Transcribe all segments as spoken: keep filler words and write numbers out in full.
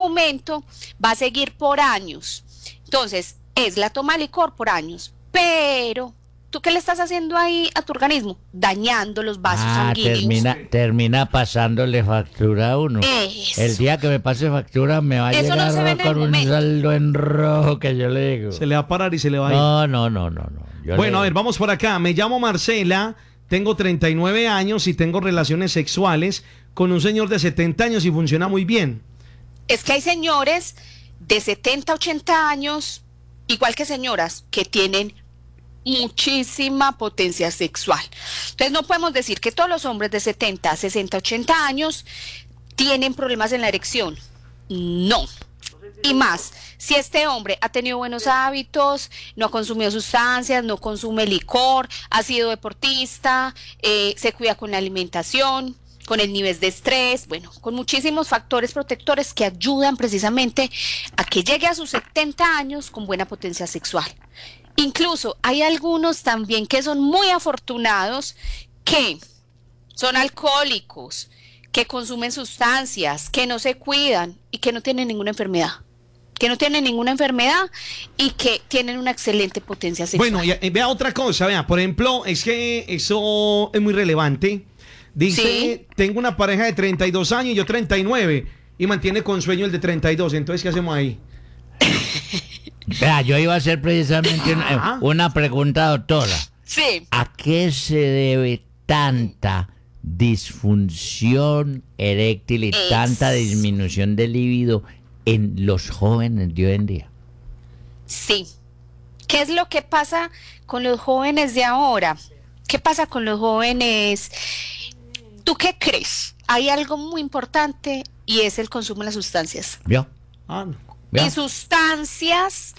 argumento va a seguir por años. Entonces, es la toma de licor por años, pero ¿tú qué le estás haciendo ahí a tu organismo? Dañando los vasos Ah, sanguíneos. termina, termina pasándole factura a uno. Eso. El día que me pase factura me va a Eso no llegar se ve en el con un momento. saldo en rojo que yo le digo. Se le va a parar y se le va a ir. No, no, no, no, no. Yo Bueno, le- a ver, vamos por acá. Me llamo Marcela, tengo treinta y nueve años y tengo relaciones sexuales con un señor de setenta años y funciona muy bien. Es que hay señores de setenta, ochenta años, igual que señoras, que tienen muchísima potencia sexual. Entonces no podemos decir que todos los hombres de setenta, sesenta, ochenta años tienen problemas en la erección. No. Y más, si este hombre ha tenido buenos hábitos, no ha consumido sustancias, no consume licor, ha sido deportista, eh, se cuida con la alimentación, con el nivel de estrés, bueno, con muchísimos factores protectores que ayudan precisamente a que llegue a sus setenta años con buena potencia sexual. Incluso hay algunos también que son muy afortunados, que son alcohólicos, que consumen sustancias, que no se cuidan y que no tienen ninguna enfermedad. Que no tienen ninguna enfermedad y que tienen una excelente potencia sexual. Bueno, y, eh, vea otra cosa, vea, por ejemplo, es que eso es muy relevante. Dice, Sí. tengo una pareja de treinta y dos años y yo treinta y nueve y mantiene con sueño el de treinta y dos. Entonces, ¿qué hacemos ahí? Vea, yo iba a hacer precisamente una, Ajá. una pregunta, doctora. Sí. ¿A qué se debe tanta disfunción eréctil y Es- tanta disminución de libido en los jóvenes de hoy en día? Sí. ¿Qué es lo que pasa con los jóvenes de ahora? ¿Qué pasa con los jóvenes? ¿Tú qué crees? Hay algo muy importante y es el consumo de las sustancias. ¿Vio? Ah, no. ¿Vio? Y sustancias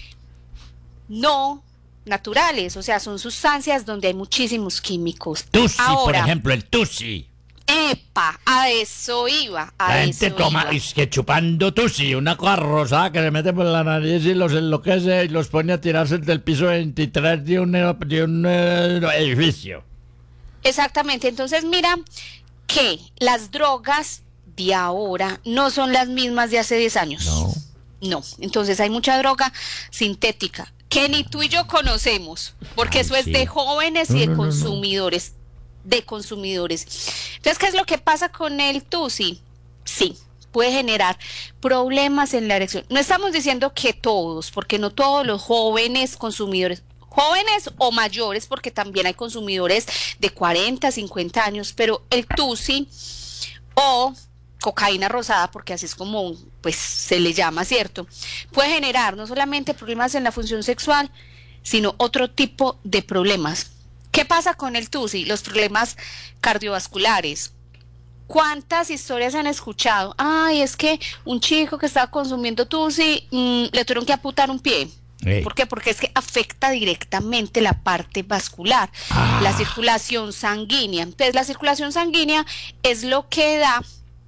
no naturales, o sea, son sustancias donde hay muchísimos químicos. Tusi, por Ahora, ejemplo, el tusi. epa, a eso iba, a La eso gente toma, iba. es que chupando tusi, una cosa rosada que se mete por la nariz y los enloquece y los pone a tirarse del piso veintitrés de un, de un eh, edificio. Exactamente, entonces mira que las drogas de ahora no son las mismas de hace diez años. No. No, entonces hay mucha droga sintética que ni tú y yo conocemos, porque Ay, eso es sí. de jóvenes No, y de no, no, no. consumidores, de consumidores. Entonces, ¿qué es lo que pasa con el tusi? Sí, puede generar problemas en la erección. No estamos diciendo que todos, porque no todos los jóvenes consumidores, jóvenes o mayores, porque también hay consumidores de cuarenta, cincuenta años, pero el tusi o cocaína rosada, porque así es como pues se le llama, ¿cierto? Puede generar no solamente problemas en la función sexual, sino otro tipo de problemas. ¿Qué pasa con el tusi? Los problemas cardiovasculares. ¿Cuántas historias han escuchado? Ay, es que un chico que estaba consumiendo tusi mmm, le tuvieron que amputar un pie. Ey. ¿Por qué? Porque es que afecta directamente la parte vascular, Ah. la circulación sanguínea. Entonces, la circulación sanguínea es lo que da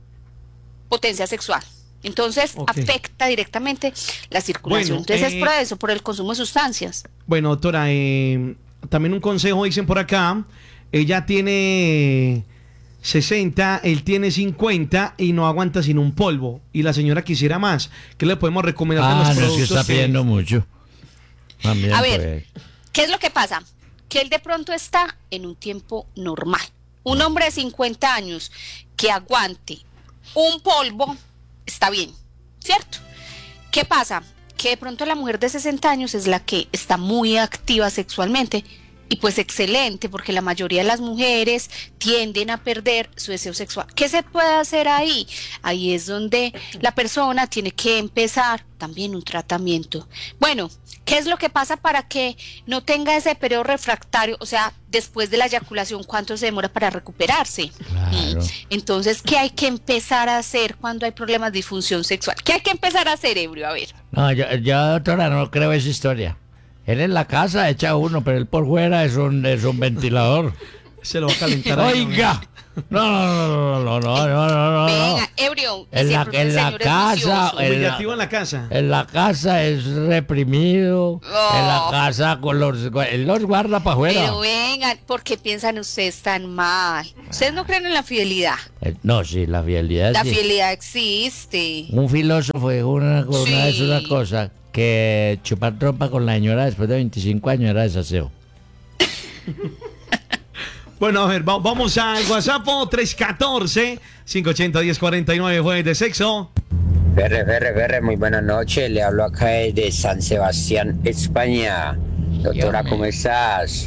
potencia sexual. Entonces, Ok. afecta directamente la circulación. Bueno, Entonces, eh, es por eso, por el consumo de sustancias. Bueno, doctora, eh, también un consejo dicen por acá. Ella tiene sesenta, él tiene cincuenta y no aguanta sin un polvo. Y la señora quisiera más. ¿Qué le podemos recomendar de Ah, los no, es que productos está que- pidiendo mucho. También, A ver, pues. ¿qué es lo que pasa? Que él de pronto está en un tiempo normal. Un hombre de cincuenta años que aguante un polvo está bien, ¿cierto? ¿Qué pasa? Que de pronto la mujer de sesenta años es la que está muy activa sexualmente y pues excelente, porque la mayoría de las mujeres tienden a perder su deseo sexual. ¿Qué se puede hacer ahí? Ahí es donde la persona tiene que empezar también un tratamiento. Bueno, ¿qué es lo que pasa para que no tenga ese periodo refractario? O sea, después de la eyaculación, ¿cuánto se demora para recuperarse? Claro. Mm. Entonces, ¿qué hay que empezar a hacer cuando hay problemas de disfunción sexual? ¿Qué hay que empezar a hacer, ebrio? A ver. No, yo, yo, doctora, no creo esa historia. Él en la casa echa uno, pero él por fuera es un, es un ventilador. Se lo va a calentar ahí, Oiga. No, no, no, no, no, no, no, no. Venga, ebrio. En la, siempre en el la señor es casa, vicioso. en la, Humillativo en la casa. en la casa es reprimido. Oh. En la casa con los, él los guarda para afuera. Pero vengan, ¿por qué piensan ustedes tan mal? ¿Ustedes no creen en la fidelidad? Eh, No, sí, la fidelidad. La sí. fidelidad existe. Un filósofo dijo una, una Sí. vez una cosa, que chupar trompa con la señora después de veinticinco años era desaseo. Bueno, a ver, va- vamos al WhatsApp tres uno cuatro, cinco ocho cero, uno cero cuatro nueve, jueves de sexo. Ferre, Ferre, Ferre, muy buenas noches. Le hablo acá desde San Sebastián, España. Doctora, ¿cómo estás?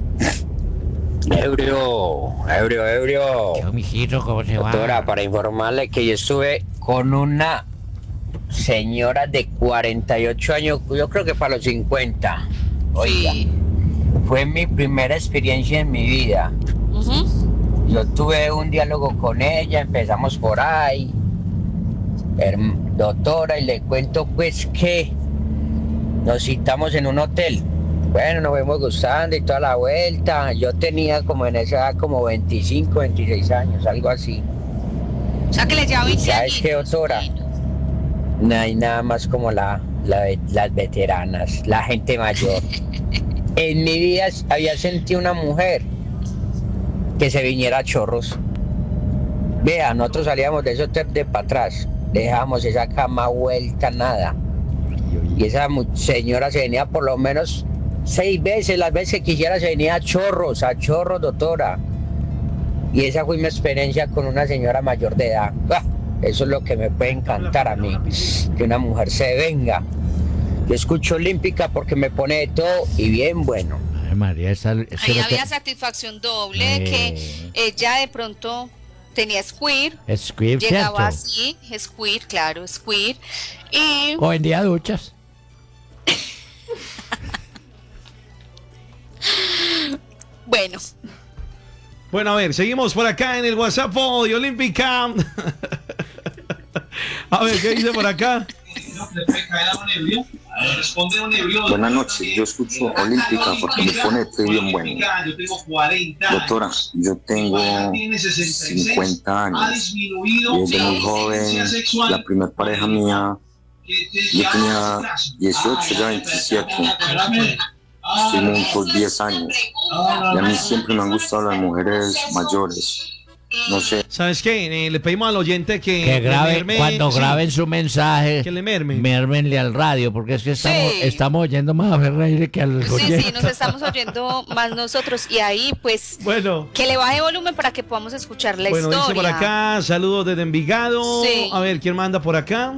Ebrio, ebrio, ebrio. Yo, mijito, ¿cómo se va? Doctora, para informarle que yo estuve con una señora de cuarenta y ocho años, yo creo que para los cincuenta. Oiga, Sí. fue mi primera experiencia en mi vida. Ujú. Yo tuve un diálogo con ella, empezamos por ahí. Herm- doctora, y le cuento pues que nos citamos en un hotel. Bueno, nos fuimos gustando y toda la vuelta. Yo tenía como en esa edad como veinticinco, veintiséis años, algo así. O sea que le lleva veinte ¿Sabes años. qué, doctora? No hay nada más como la, la- las veteranas, la gente mayor. En mi vida había sentido una mujer que se viniera a chorros. Vea, nosotros salíamos de ese hotel de para atrás, dejábamos esa cama vuelta, nada. Y esa mu- señora se venía por lo menos seis veces, las veces que quisiera se venía a chorros, a chorros, doctora. Y esa fue mi experiencia con una señora mayor de edad. ¡Ah! Eso es lo que me puede encantar a mí, que una mujer se venga. Yo escucho Olímpica porque me pone de todo y bien bueno. Ay, María, esa, eso Ahí es lo había que- satisfacción doble, Eh. que ella de pronto tenía squirt, es squirt, llegaba ¿cierto? así, squirt, claro, squirt, y O vendía duchas. bueno, Bueno, a ver, seguimos por acá en el WhatsApp de Olímpica. A ver, ¿qué dice por acá? Buenas noches, yo escucho Olímpica porque me pone estoy bien bueno. Doctora, yo tengo cincuenta años y desde muy joven, la primera pareja mía, yo tenía dieciocho, ya veintisiete, estuvimos juntos diez años y a mí siempre me han gustado las mujeres mayores. No sé. ¿Sabes qué? Eh, le pedimos al oyente que, Que le graben, merme- cuando sí, graben su mensaje, que le mermen. mérmenle al radio, porque es que estamos, Sí. estamos oyendo más a Ferreira que al sí, oyente. sí, nos estamos oyendo más nosotros, y ahí pues Bueno, que le baje volumen para que podamos escuchar la bueno, historia. dice por acá, saludos desde Envigado. Sí. A ver, ¿quién manda por acá?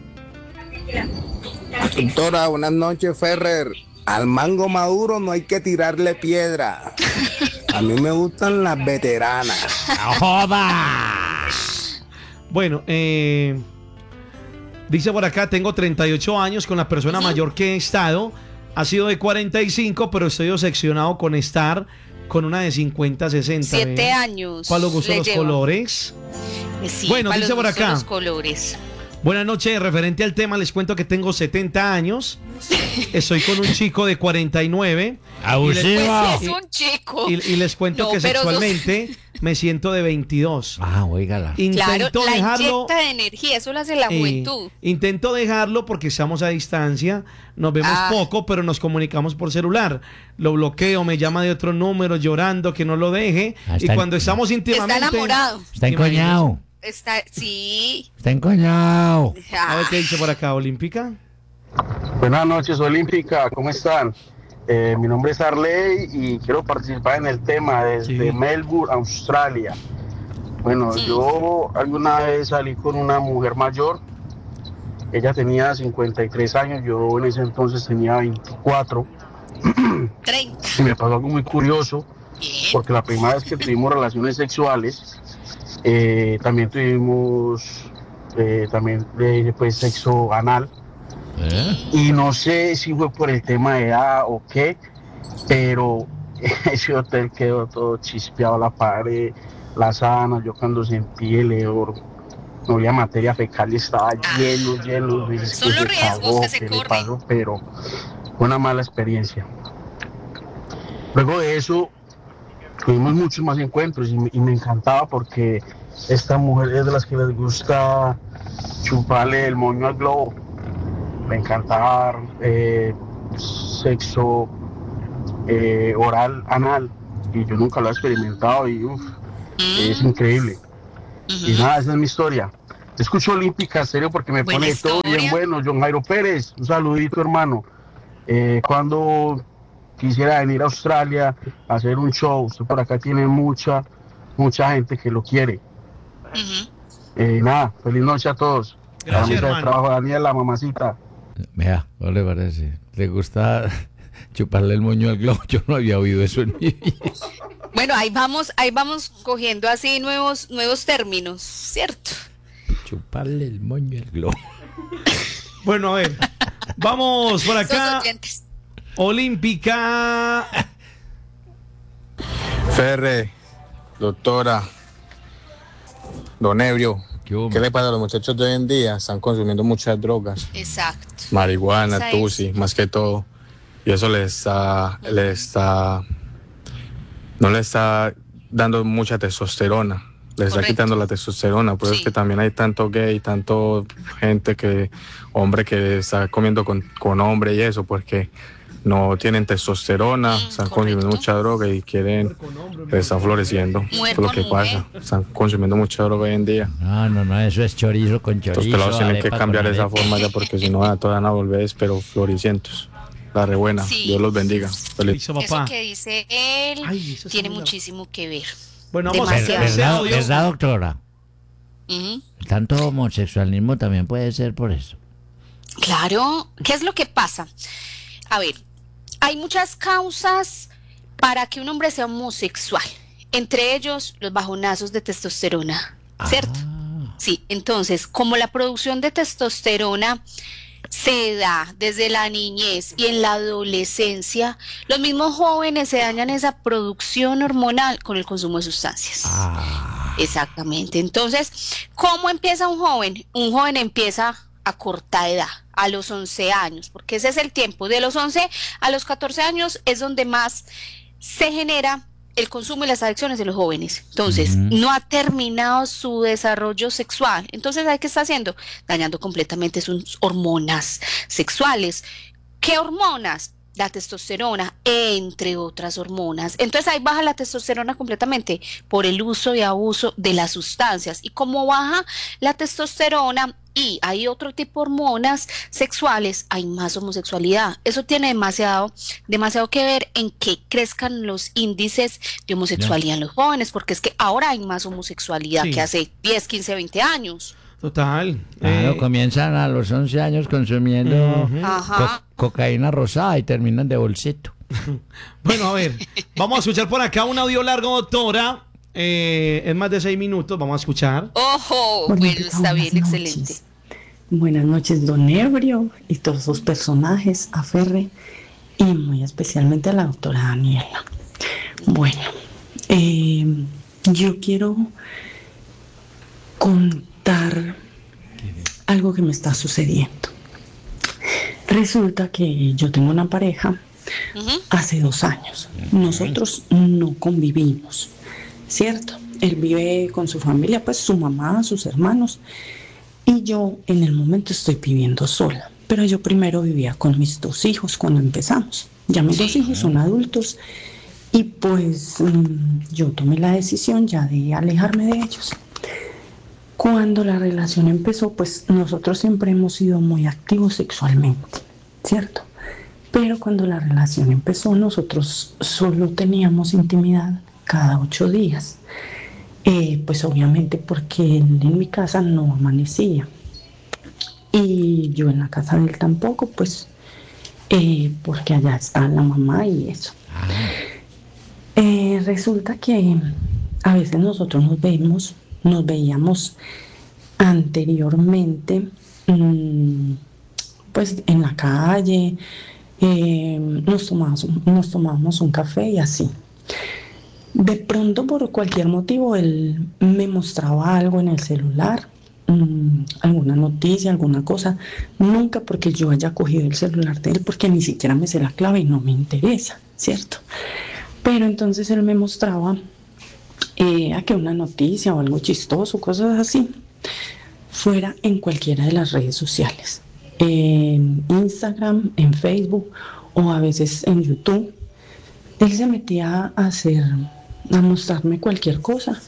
Doctora, buenas noches, Ferrer. Al mango maduro no hay que tirarle piedra. A mí me gustan las veteranas. ¡No joda! Bueno, eh, dice por acá, tengo treinta y ocho años con la persona mayor que he estado. Ha sido de cuarenta y cinco, pero estoy obsesionado con estar con una de cincuenta, sesenta. Siete ¿ve? años. ¿Cuál los gustos le los lleva. colores? Eh, sí, Bueno, para dice los por gustos acá. los colores. Buenas noches, referente al tema, les cuento que tengo setenta años. Estoy con un chico de cuarenta y nueve. Abusiva. Pues es un chico. Y, y les cuento No, que pero dos- sexualmente me siento de veintidós. Ah, oígala. Claro, Intento la dejarlo. inyecta de energía, eso lo hace la eh, juventud. intento dejarlo porque estamos a distancia, nos vemos Ah. poco, pero nos comunicamos por celular. Lo bloqueo, me llama de otro número llorando que no lo deje. Ah, y está- cuando estamos íntimamente. Está enamorado. Está encoñado. Está, sí. Está encoñado. A ver qué dice por acá, Olímpica. Buenas noches, Olímpica, ¿cómo están? Eh, mi nombre es Arley y quiero participar en el tema desde Sí. Melbourne, Australia. Bueno, Sí. yo alguna vez salí con una mujer mayor, ella tenía cincuenta y tres años, yo en ese entonces tenía veinticuatro, treinta. y me pasó algo muy curioso, Bien. porque la primera vez que tuvimos relaciones sexuales, eh, también tuvimos eh, también eh, pues, sexo anal. ¿Eh? Y no sé si fue por el tema de edad o qué, pero ese hotel quedó todo chispeado, la pared, la sábana. Yo cuando sentí el hedor, no había materia fecal, estaba lleno, lleno. Dices Son que los se riesgos cagó, que se ¿qué le corren. pasó? Pero fue una mala experiencia. Luego de eso, tuvimos muchos más encuentros y me, y me encantaba porque esta mujer es de las que les gusta chuparle el moño al globo. Me encantaba eh, sexo eh, oral, anal, y yo nunca lo he experimentado y uf, es increíble. Y nada, esa es mi historia. Te escucho Olímpica, serio, porque me Buena pone todo historia. bien bueno. John Jairo Pérez, un saludito, hermano. Eh, cuando quisiera venir a Australia a hacer un show, usted por acá tiene mucha, mucha gente que lo quiere. Ujú. Eh, nada, feliz noche a todos. Gracias, La mesa de hermano. trabajo, Daniela, mamacita. Vea, ¿no le parece? ¿Le gusta chuparle el moño al globo? Yo no había oído eso en mi vida. Bueno, ahí vamos, ahí vamos cogiendo así nuevos, nuevos términos, ¿cierto? Chuparle el moño al globo. Bueno, a ver. Vamos por Esos acá. oyentes. Olímpica. Ferre, doctora, don Ebrio, ¿Qué hubo, ¿qué le pasa a los muchachos de hoy en día? Están consumiendo muchas drogas, Exacto. marihuana, Esa es. tusi, más que todo. Y eso les está, les está, no le está dando mucha testosterona. Les está Correcto. quitando la testosterona. Por eso Sí. es que también hay tanto gay, tanto gente que, hombre que está comiendo con, con hombre y eso, porque no tienen testosterona, Mm, están correcto. consumiendo mucha droga y quieren, les está floreciendo. Eso Mujer es lo con que mujer. pasa. Están consumiendo mucha droga hoy en día. No, no, no, eso es chorizo con chorizo. Los pelados tienen que arepa cambiar con esa arepa. forma ya, porque si no, a todas van a volver, pero floricientos. La re buena. Sí. Dios los bendiga. Feliz. Listo, Eso papá. que dice él Ay, eso tiene sí, muchísimo que ver. Bueno, vamos a Demasiado. hacer ese ¿Verdad, audio. ¿Verdad, doctora? Ujú. Tanto homosexualismo también puede ser por eso. Claro, ¿qué es lo que pasa? A ver, hay muchas causas para que un hombre sea homosexual, entre ellos los bajonazos de testosterona, ¿cierto? Ah, Sí, entonces, como la producción de testosterona se da desde la niñez y en la adolescencia, los mismos jóvenes se dañan esa producción hormonal con el consumo de sustancias. ah, Exactamente. Entonces, ¿cómo empieza un joven? Un joven empieza a corta edad, a los once años, porque ese es el tiempo. De los once a los catorce años es donde más se genera el consumo y las adicciones de los jóvenes. Entonces, Ujú. no ha terminado su desarrollo sexual. Entonces, ¿qué está haciendo? Dañando completamente sus hormonas sexuales. ¿Qué hormonas? La testosterona, entre otras hormonas. Entonces ahí baja la testosterona completamente por el uso y abuso de las sustancias. Y como baja la testosterona y hay otro tipo de hormonas sexuales, hay más homosexualidad. Eso tiene demasiado, demasiado que ver en que crezcan los índices de homosexualidad en los jóvenes, porque es que ahora hay más homosexualidad Sí. que hace diez, quince, veinte años. Total. claro, Eh, comienzan a los once años consumiendo Ujú. Ajá. co- cocaína rosada y terminan de bolsito. Bueno, a ver, vamos a escuchar por acá un audio largo, doctora. Eh, en más de seis minutos vamos a escuchar. Ojo, bueno, Olímpica, está bien, buenas excelente. noches. Buenas noches, don Ebrio y todos sus personajes, a Ferre y muy especialmente a la doctora Daniela. Bueno, eh, yo quiero contar algo que me está sucediendo. Resulta que yo tengo una pareja Ujú. hace dos años. Nosotros no convivimos, ¿cierto? Él vive con su familia, pues su mamá, sus hermanos, y yo en el momento estoy viviendo sola. Pero yo primero vivía con mis dos hijos cuando empezamos. Ya mis dos hijos son adultos y pues mm, yo tomé la decisión ya de alejarme de ellos. Cuando la relación empezó, pues nosotros siempre hemos sido muy activos sexualmente, ¿cierto? Pero cuando la relación empezó, nosotros solo teníamos intimidad cada ocho días. Eh, pues obviamente porque él en mi casa no amanecía. Y yo en la casa de él tampoco, pues eh, porque allá está la mamá y eso. Eh, resulta que a veces nosotros nos vemos, nos veíamos anteriormente, mmm, pues en la calle, eh, nos tomábamos, nos tomábamos un café y así. De pronto, por cualquier motivo, él me mostraba algo en el celular, mmm, alguna noticia, alguna cosa. Nunca porque yo haya cogido el celular de él, porque ni siquiera me sé la clave y no me interesa, ¿cierto? Pero entonces él me mostraba eh, a que una noticia o algo chistoso, cosas así, fuera en cualquiera de las redes sociales, en Instagram, en Facebook o a veces en YouTube. Él se metía a hacer, a mostrarme cualquier cosa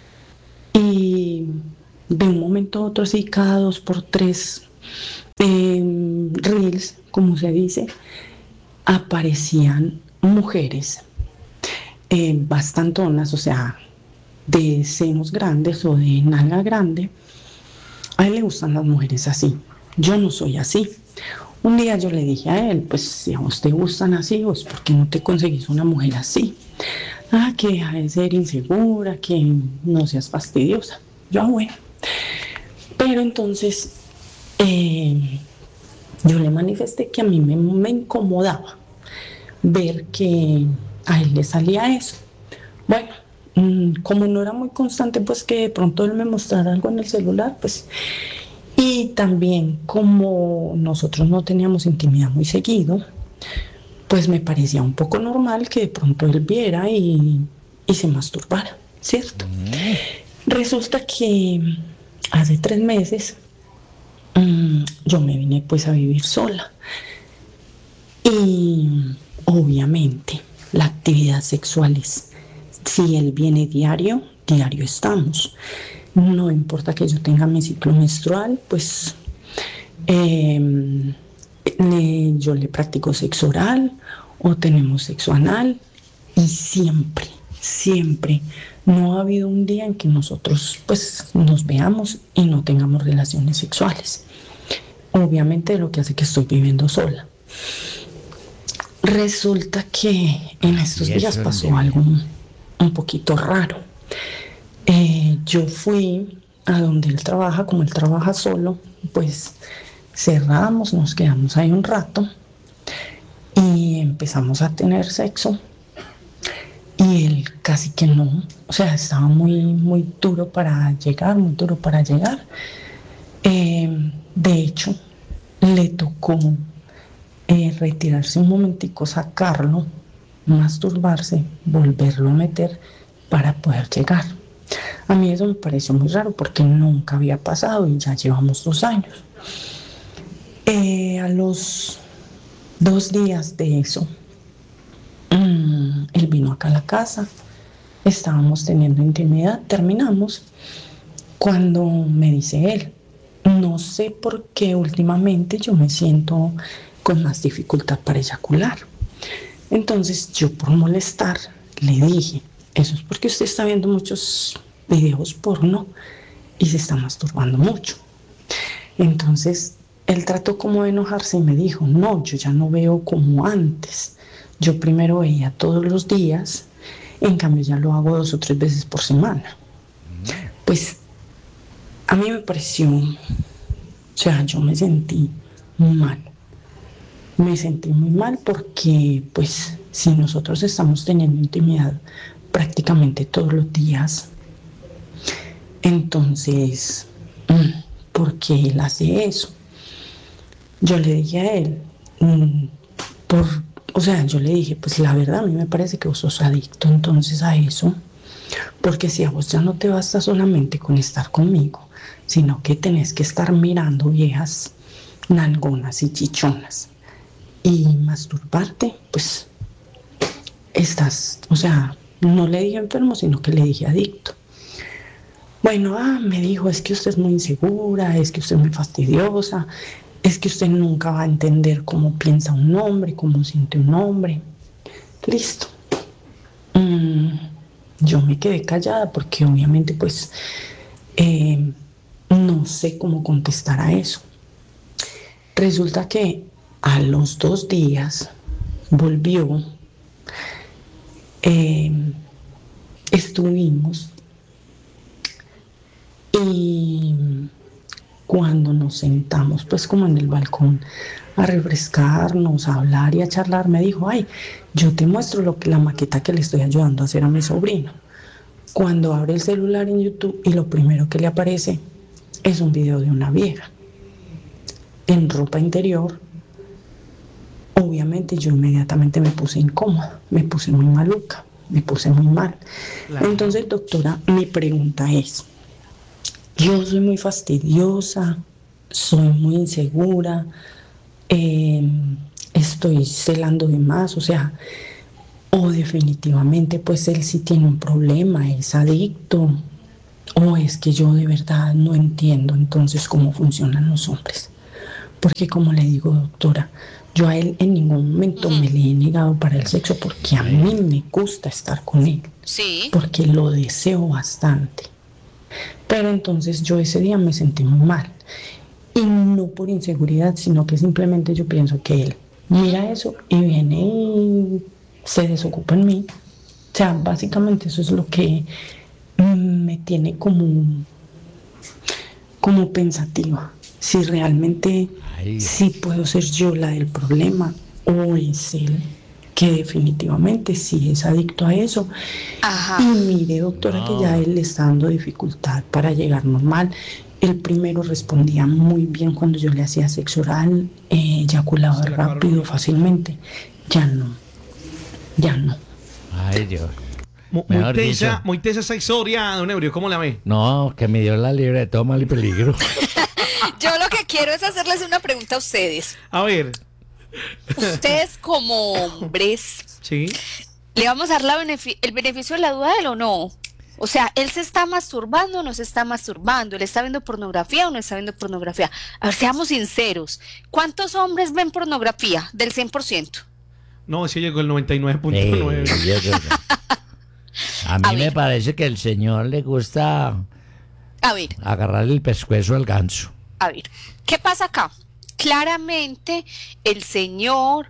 y de un momento a otro, así cada dos por tres eh, reels, como se dice, aparecían mujeres eh, bastantonas, o sea, de senos grandes o de nalga grande. A él le gustan las mujeres así. Yo no soy así. Un día yo le dije a él, pues si a vos te gustan así, pues ¿por qué no te conseguís una mujer así? Ah, que deja de ser insegura, que no seas fastidiosa. Yo, ah, bueno. Pero entonces eh, yo le manifesté que a mí me, me incomodaba ver que a él le salía eso. Bueno, mmm, como no era muy constante, pues que de pronto él me mostrara algo en el celular, pues... Y también como nosotros no teníamos intimidad muy seguido, pues me parecía un poco normal que de pronto él viera y, y se masturbara, ¿cierto? Mm. Resulta que hace tres meses mmm, yo me vine pues a vivir sola. Y obviamente la actividad sexual es, si él viene diario, diario estamos. No importa que yo tenga mi ciclo menstrual, pues eh, le, yo le practico sexo oral o tenemos sexo anal y siempre, siempre no ha habido un día en que nosotros pues nos veamos y no tengamos relaciones sexuales. Obviamente lo que hace que estoy viviendo sola. Resulta que en estos días pasó algo un, un poquito raro. Eh, yo fui a donde él trabaja, como él trabaja solo, pues cerramos, nos quedamos ahí un rato y empezamos a tener sexo y él casi que no, o sea, estaba muy, muy duro para llegar, muy duro para llegar. Eh, de hecho, le tocó eh, retirarse un momentico, sacarlo, masturbarse, volverlo a meter para poder llegar. A mí eso me pareció muy raro porque nunca había pasado y ya llevamos dos años. Eh, a los dos días de eso, mmm, él vino acá a la casa, estábamos teniendo intimidad, terminamos, cuando me dice él, no sé por qué últimamente yo me siento con más dificultad para eyacular. Entonces yo por molestar le dije, eso es porque usted está viendo muchos videos porno y se está masturbando mucho. Entonces él trató como de enojarse y me dijo, no, yo ya no veo como antes. Yo primero veía todos los días, en cambio ya lo hago dos o tres veces por semana. Pues a mí me pareció, o sea, yo me sentí muy mal. Me sentí muy mal porque, pues, si nosotros estamos teniendo intimidad prácticamente todos los días, entonces, ¿por qué él hace eso? Yo le dije a él, por, o sea, yo le dije, pues la verdad a mí me parece que vos sos adicto entonces a eso, porque si a vos ya no te basta solamente con estar conmigo, sino que tenés que estar mirando viejas nalgonas y chichonas y masturbarte, pues estás, o sea, no le dije enfermo, sino que le dije adicto. Bueno, ah, me dijo, es que usted es muy insegura, es que usted es muy fastidiosa, es que usted nunca va a entender cómo piensa un hombre, cómo siente un hombre. Listo. Mm, yo me quedé callada porque obviamente pues eh, no sé cómo contestar a eso. Resulta que a los dos días volvió, eh, estuvimos y cuando nos sentamos pues como en el balcón a refrescarnos, a hablar y a charlar, me dijo, ay, yo te muestro lo que, la maqueta que le estoy ayudando a hacer a mi sobrino. Cuando abre el celular en YouTube y lo primero que le aparece es un video de una vieja en ropa interior, obviamente obviamente yo inmediatamente me puse incómoda, me puse muy maluca, me puse muy mal. Claro. Entonces, doctora, mi pregunta es, yo soy muy fastidiosa, soy muy insegura, eh, estoy celando de más, o sea, o definitivamente pues él sí tiene un problema, es adicto, o es que yo de verdad no entiendo entonces cómo funcionan los hombres. Porque como le digo, doctora, yo a él en ningún momento me le he negado para el sexo porque a mí me gusta estar con él, Sí. porque lo deseo bastante. Pero entonces yo ese día me sentí muy mal. Y no por inseguridad, sino que simplemente yo pienso que él mira eso y viene y se desocupa en mí. O sea, básicamente eso es lo que me tiene como, como pensativa. Si realmente Ay. sí puedo ser yo la del problema o es él que definitivamente sí es adicto a eso. Ajá. Y mire, doctora, No. que ya él le está dando dificultad para llegar normal. El primero respondía muy bien cuando yo le hacía sexo oral, eh, eyaculaba rápido, fácilmente. Ya no, ya no. Ay, Dios. Mu- Muy Mejor tensa, dicho. muy tensa esa historia, don Ebrio, ¿cómo la ve? No, que me dio la libre de todo mal y peligro. Yo lo que quiero es hacerles una pregunta a ustedes. A ver, Ustedes como hombres, sí. ¿le vamos a dar la benefi- el beneficio de la duda a él o no? O sea, ¿él se está masturbando o no se está masturbando? ¿Él está viendo pornografía o no está viendo pornografía? A ver, seamos sinceros. ¿Cuántos hombres ven pornografía del cien por ciento? No, sí llegó el noventa y nueve punto nueve. Sí, yo creo que- A mí A me ver. parece que el señor le gusta A ver, agarrarle el pescuezo al ganso. a ver, ¿qué pasa acá? Claramente el señor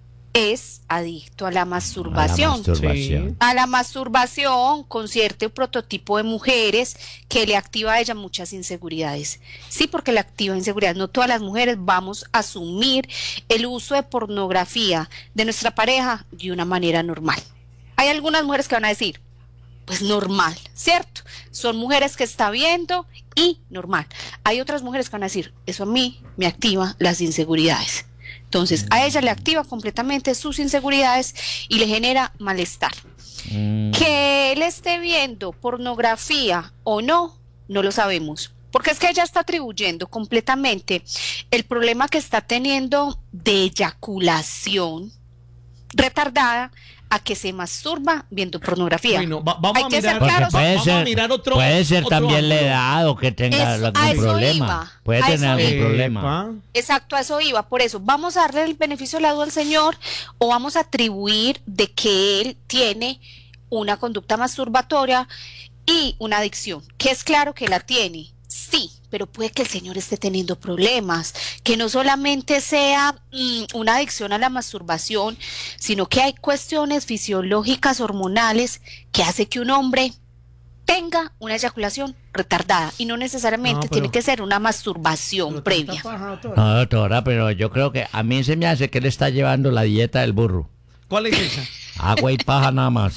es adicto a la A la masturbación. masturbación. A la masturbación con cierto prototipo de mujeres que le activa a ella muchas inseguridades. Sí, porque le activa inseguridades. No todas las mujeres vamos a asumir el uso de pornografía de nuestra pareja de una manera normal. Hay algunas mujeres que van a decir, pues normal, ¿cierto? Son mujeres que está viendo y normal. Hay otras mujeres que van a decir, eso a mí me activa las inseguridades. Entonces, a ella le activa completamente sus inseguridades y le genera malestar. Mm, Que él esté viendo pornografía o no, no lo sabemos. Porque es que ella está atribuyendo completamente el problema que está teniendo de eyaculación retardada a que se masturba viendo pornografía. Bueno, va- vamos Hay a que mirar, ser Porque claros. puede vamos a ser, mirar otro- puede ser otro también la ángulo. edad o que tenga Eso- a algún eso problema. iba, Puede a tener eso algún Epa. problema. Exacto, a eso iba. Por eso, vamos a darle el beneficio de la duda al señor o vamos a atribuir de que él tiene una conducta masturbatoria y una adicción, que es claro que la tiene. Sí, pero puede que el señor esté teniendo problemas, que no solamente sea mm, una adicción a la masturbación, sino que hay cuestiones fisiológicas, hormonales, que hace que un hombre tenga una eyaculación retardada y no necesariamente No, pero- tiene que ser una masturbación previa. No, doctora, pero yo creo que a mí se me hace que él está llevando la dieta del burro. ¿Cuál es esa? Agua y paja nada más.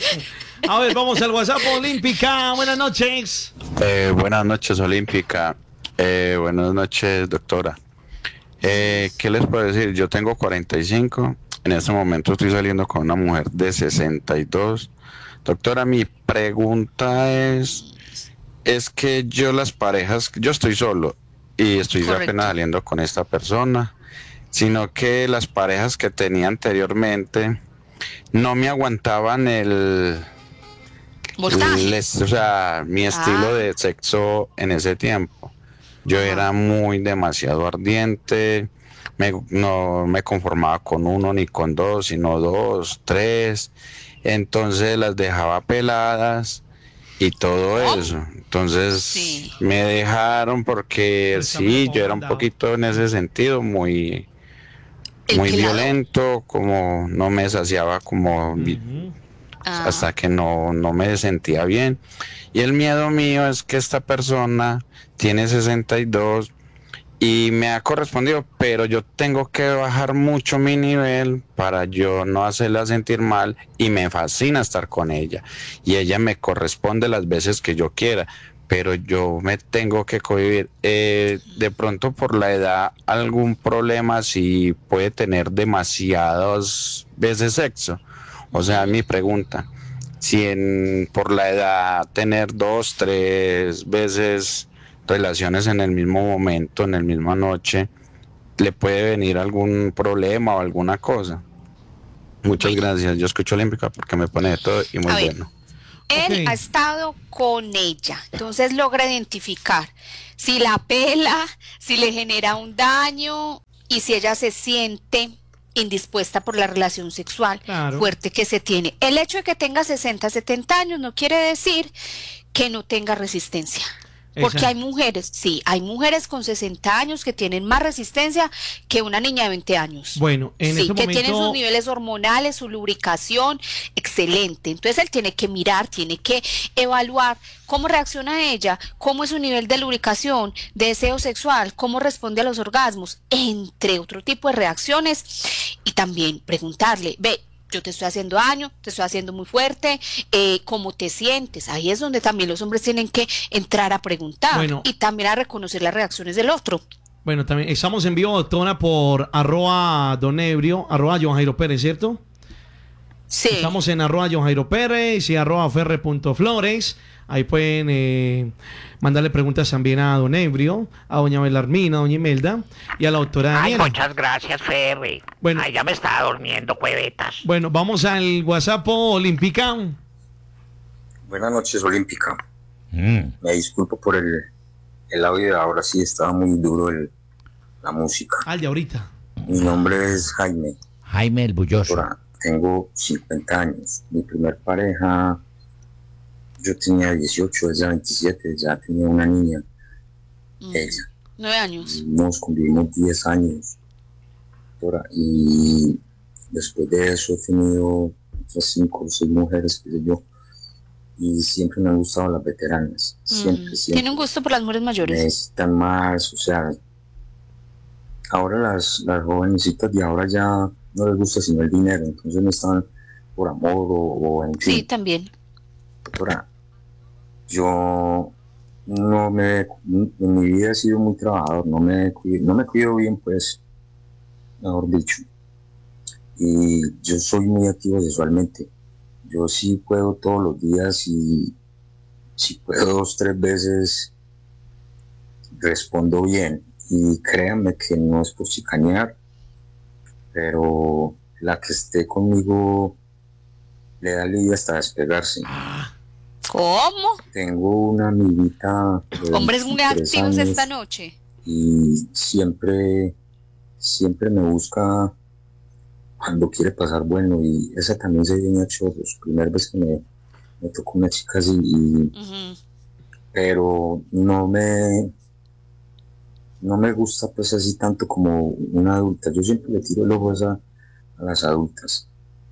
A ver, vamos al WhatsApp Olímpica. Buenas noches. Eh, buenas noches, Olímpica. Eh, buenas noches, doctora. Eh, ¿Qué les puedo decir? Yo tengo cuarenta y cinco. En este momento estoy saliendo con una mujer de sesenta y dos. Doctora, mi pregunta es, es que yo las parejas, yo estoy solo y estoy Correcto. apenas saliendo con esta persona, sino que las parejas que tenía anteriormente no me aguantaban el... Voltaje. Les- o sea, mi estilo Ah. de sexo en ese tiempo. Yo Ajá. era muy demasiado ardiente, me, no me conformaba con uno ni con dos, sino dos, tres. Entonces las dejaba peladas y todo ¿Oh? eso. Entonces Sí. me dejaron porque Pues sí, también yo era un mandado. poquito en ese sentido muy, El muy pelado. violento, como no me saciaba como vi- Ujú. Ah, hasta que no, no me sentía bien. Y el miedo mío es que esta persona tiene sesenta y dos y me ha correspondido, pero yo tengo que bajar mucho mi nivel para yo no hacerla sentir mal y me fascina estar con ella. Y ella me corresponde las veces que yo quiera, pero yo me tengo que cohibir. Eh, de pronto por la edad, algún problema si puede tener demasiadas veces sexo. O sea, mi pregunta, si en, por la edad tener dos, tres veces relaciones en el mismo momento, en la misma noche, le puede venir algún problema o alguna cosa. Muchas gracias. Yo escucho Olímpica porque me pone de todo y muy A ver. bueno. Él Ok. ha estado con ella, entonces logra identificar si la pela, si le genera un daño y si ella se siente indispuesta por la relación sexual Claro. fuerte que se tiene. El hecho de que tenga sesenta, setenta años no quiere decir que no tenga resistencia. Porque Exacto. hay mujeres, sí, hay mujeres con sesenta años que tienen más resistencia que una niña de veinte años. Bueno, en sí, este que momento... tienen sus niveles hormonales, su lubricación, excelente. Entonces él tiene que mirar, tiene que evaluar cómo reacciona ella, cómo es su nivel de lubricación, de deseo sexual, cómo responde a los orgasmos, entre otro tipo de reacciones. Y también preguntarle, ve, yo te estoy haciendo daño, te estoy haciendo muy fuerte, eh, ¿cómo te sientes? Ahí es donde también los hombres tienen que entrar a preguntar Bueno. y también a reconocer las reacciones del otro. Bueno, también estamos en vivo, doctora, por arroba Don Ebrio, arroba Johan Jairo Pérez, ¿cierto? Sí. Estamos en arroba Johan Jairo Pérez y arroba ferre punto flores. Ahí pueden eh, mandarle preguntas también a Don Ebrio, a doña Belarmina, a doña Imelda y a la doctora Ay, Daniela. muchas gracias, Ferry. Bueno. Ay, ya me estaba durmiendo, cuevetas. Bueno, vamos al WhatsApp Olímpica. Buenas noches, Olímpica. Mm. Me disculpo por el, el audio de ahora, sí estaba muy duro el, la música. Al de ahorita. Mi nombre es Jaime. Jaime el Bulloso. Ahora, tengo cincuenta años. Mi primer pareja, yo tenía dieciocho, ella veintisiete, ya tenía una niña. Mm, Ella. Nueve años. Nos convivimos diez años. Ahora, y después de eso he tenido otras cinco o seis mujeres, qué sé yo. Y siempre me han gustado las veteranas. Siempre, Mm, siempre. Tiene un gusto por las mujeres mayores. Necesitan más, o sea, ahora las, las jovencitas de ahora ya no les gusta sino el dinero, entonces no están por amor o, o en fin. Sí, también. Doctora, yo no me, en mi vida he sido muy trabajador, no me, cuido, no me cuido bien, pues, mejor dicho. Y yo soy muy activo sexualmente. Yo sí puedo todos los días y si puedo dos, tres veces respondo bien. Y créanme que no es por chicanear, pero la que esté conmigo le da alivio hasta despegarse. ¿Cómo? Tengo una amiguita de Hombres muy veintitrés activos años esta noche. y siempre, siempre me busca cuando quiere pasar bueno, y esa también se viene a chorros. Primera vez que me, me tocó una chica así, y, Ujú. pero no me no me gusta pues así tanto como una adulta. Yo siempre le tiro el ojo a, esa, a las adultas.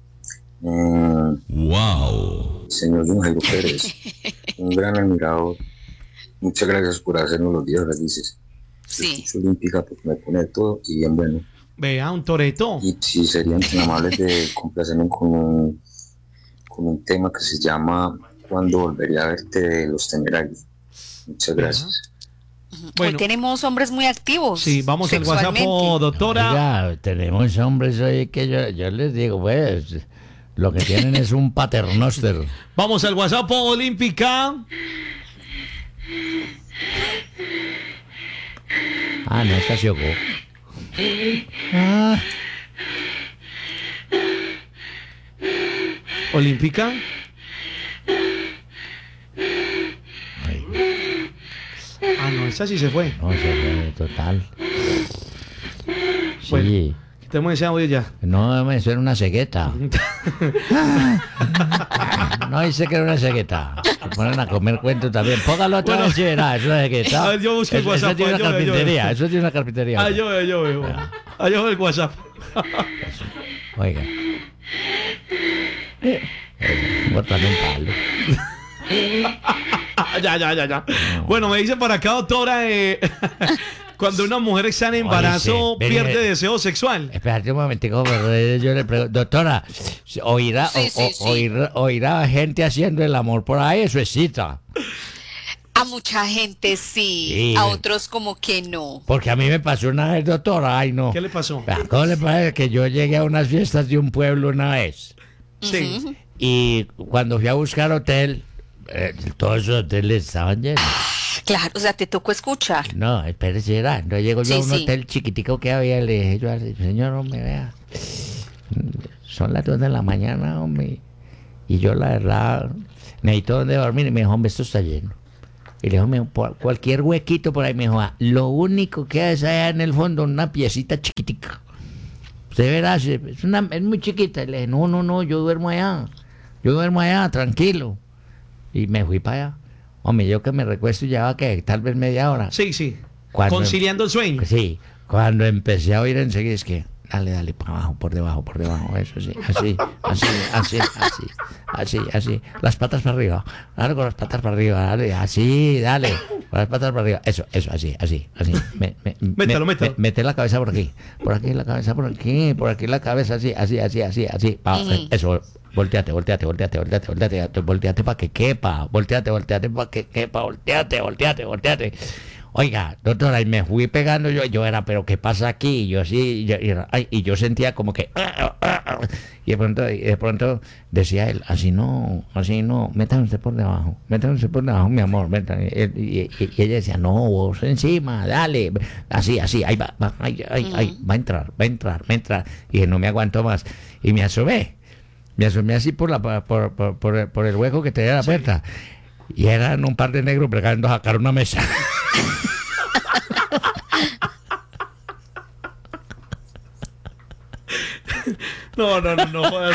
Eh, Wow. Señor Don Jairo Pérez, un gran admirador. Muchas gracias por hacernos los días felices. Sí. Escucho Olímpica porque me pone todo y bien bueno. Vea, un toreto. Y si serían tan amables de complacerme con un, con un tema que se llama ¿Cuándo volvería a verte? De Los Temerarios. Muchas gracias. Bueno. Hoy tenemos hombres muy activos. Sí, vamos al WhatsApp, sexualmente. doctora. Oiga, tenemos hombres hoy que yo, yo les digo, pues, lo que tienen es un paternoster. Vamos al WhatsApp Olímpica. Ah, no, esta se ahogó. Ah, Olímpica. Ah, no, esa sí se fue. no, se fue, total. Sí. Bueno. Tenemos ese audio ya. No, eso era una cegueta. No dice que era una cegueta. Se ponen a comer cuentos también. Póngalo otra Bueno. vez y verá, es una cegueta. A ver, yo busco el Eso- WhatsApp, Eso tiene yo una veo, yo veo. carpintería, eso tiene una carpintería. Ah, yo veo, yo veo. Ah, yo veo el WhatsApp. Oiga. Eh, botan un palo. ya, ya, ya, ya. Bueno, me dice por acá, doctora, eh, cuando una mujer está en embarazo, Oye, sí, pierde ven, deseo sexual. Espérate un momentico, pero yo le pregunto, doctora, ¿oirá, Sí, sí, o- sí. oirá, oirá gente haciendo el amor por ahí? Eso es cita. A mucha gente sí, Sí. a otros como que no. Porque a mí me pasó una vez, doctora, ay no. ¿Qué le pasó? Vea, ¿cómo le parece que yo llegué a unas fiestas de un pueblo una vez? Sí. Ujú. Y cuando fui a buscar hotel, eh, todos esos hoteles estaban llenos. Claro, o sea, te tocó escuchar. No, espérese, era. Entonces llego yo Sí, a un sí. hotel chiquitico que había y le dije yo al señor, hombre, vea, son las dos de la mañana, hombre. Y yo, la verdad, necesito donde dormir. Y me dijo, hombre, esto está lleno. Y le dijo, me dijo, por cualquier huequito por ahí, me dijo, ah, lo único que hay es allá en el fondo una piecita chiquitica. Usted verá, es, una, es muy chiquita. Y le dije, no, no, no, yo duermo allá. Yo duermo allá, tranquilo. Y me fui para allá. Hombre, yo que me recuesto ya va que tal vez media hora. Sí, sí. Cuando- Conciliando el sueño. Sí, cuando empecé a oír enseguida es que, dale, dale, para abajo, por debajo, por debajo, eso sí, así, así, así, así, así, así, las patas para arriba, dale con las patas para arriba, dale, así, dale, con las patas para arriba, eso, eso, así, así, así, me, me, Métalo, me- métalo. me- mete la cabeza por aquí, por aquí la cabeza por aquí, por aquí la cabeza, así, así, así, así, así, pa- Ujú. eso, volteate, volteate, volteate, volteate, volteate, volteate para que quepa, volteate, volteate para que quepa, volteate, volteate, volteate. Oiga, doctora, y me fui pegando yo, yo era, pero ¿qué pasa aquí? Y yo así, y yo, y era- ay, y yo sentía como que, y de pronto, y de pronto decía él, así no, así no, métame usted por debajo, métame usted por debajo, mi amor, métame. Y, y- y- y ella decía, no, vos encima, dale, así, así, ahí va, va, ay, ay, ay, va a entrar, va a entrar, va a entrar. Y dije, no me aguanto más. Y me asomé, me asomé así por, la, por, por, por, el- por el hueco que tenía la puerta. Y eran un par de negros bregando a sacar una mesa. No, no, no, no jodas.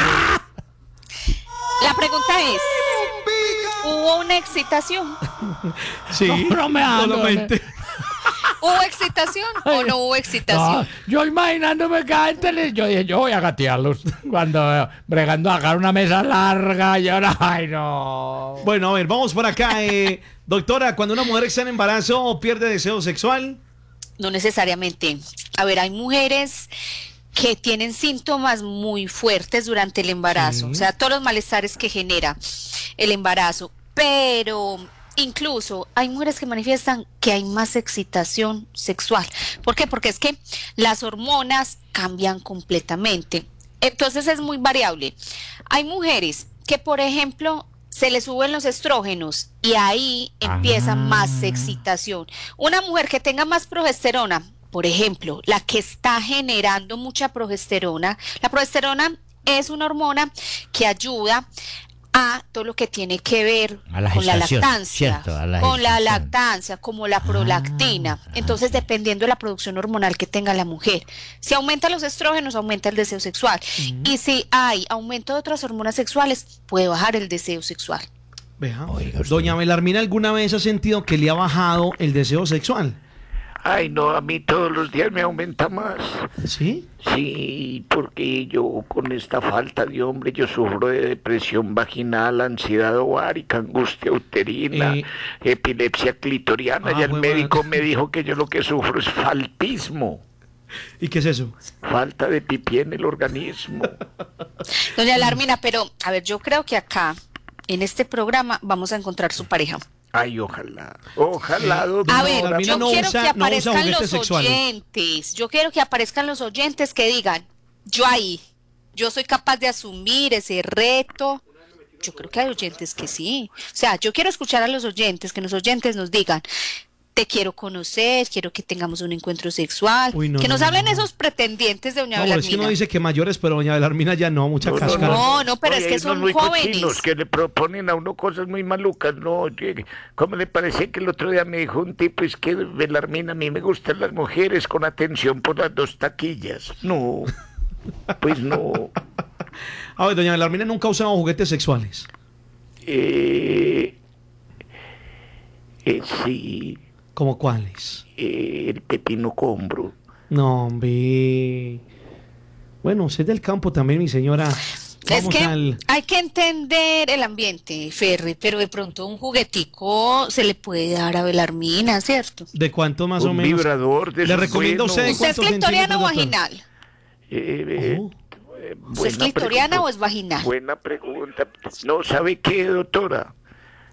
La pregunta es, ¿hubo una excitación? Sí, No, no me hagas, solamente. ¿Hubo excitación o no hubo excitación? No, yo imaginándome que a gente le- yo dije, yo voy a gatearlos cuando eh, bregando a sacar una mesa larga y ahora, ay no. Bueno, a ver, vamos por acá. eh, doctora, cuando una mujer está en embarazo, pierde deseo sexual. No necesariamente. A ver, hay mujeres que tienen síntomas muy fuertes durante el embarazo, Sí. o sea, todos los malestares que genera el embarazo, pero incluso hay mujeres que manifiestan que hay más excitación sexual. ¿Por qué? Porque es que las hormonas cambian completamente. Entonces es muy variable. Hay mujeres que, por ejemplo, se les suben los estrógenos y ahí empieza Ah. más excitación. Una mujer que tenga más progesterona, por ejemplo, la que está generando mucha progesterona, la progesterona es una hormona que ayuda a todo lo que tiene que ver A la con la gestación, lactancia, cierto, a la con la gestación. lactancia, como la prolactina. Ah, Entonces, dependiendo de la producción hormonal que tenga la mujer, si aumenta los estrógenos, aumenta el deseo sexual. Y si hay aumento de otras hormonas sexuales, puede bajar el deseo sexual. Vea. Oiga usted. Doña Belarmina, ¿alguna vez ha sentido que le ha bajado el deseo sexual? Ay, no, a mí todos los días me aumenta más. ¿Sí? Sí, porque yo con esta falta de hombre, yo sufro de depresión vaginal, ansiedad ovárica, angustia uterina, Eh. epilepsia clitoriana. Ah, y el huevona. médico me dijo que yo lo que sufro es faltismo, ¿Y qué es eso? falta de pipí en el organismo. Doña Larmina, pero a ver, yo creo que acá, en este programa, vamos a encontrar su pareja. Ay, ojalá, ojalá, A doctora. ver, Larmina yo no quiero usa- que no usa aparezcan juguetes los sexuales. oyentes, yo quiero que aparezcan los oyentes que digan, yo ahí, yo soy capaz de asumir ese reto. Yo creo que hay oyentes que sí. O sea, yo quiero escuchar a los oyentes, que los oyentes nos digan, te quiero conocer, quiero que tengamos un encuentro sexual, Uy, no, que no, nos no, hablen no. esos pretendientes de Doña No, es que Belarmina. uno dice que mayores, pero doña Belarmina ya no, mucha No, no, cáscara. No, no, pero Oye, es que hay unos son muy jóvenes. cochinos que le proponen a uno cosas muy malucas, ¿no? Oye, ¿cómo le parece que el otro día me dijo un tipo, es que Belarmina, a mí me gustan las mujeres con atención por las dos taquillas? No, pues no. A ver, doña Belarmina nunca ha usado juguetes sexuales. Eh, eh, sí, ¿Como cuáles? eh, el pepino combro. No, hombre. Bueno, usted es del campo también, mi señora. Es Vamos que al... hay que entender el ambiente, Ferry, pero de pronto un juguetico se le puede dar a Belarmina, ¿cierto? ¿De cuánto más o Un menos? vibrador de ¿Le esos recomienda buenos. usted de ¿Usted es cuántos clitoriana o centímetros, doctor? vaginal? Eh, eh, Oh. eh, ¿Usted es buena clitoriana pregunta. o es vaginal? Buena pregunta. No, ¿sabe qué, doctora?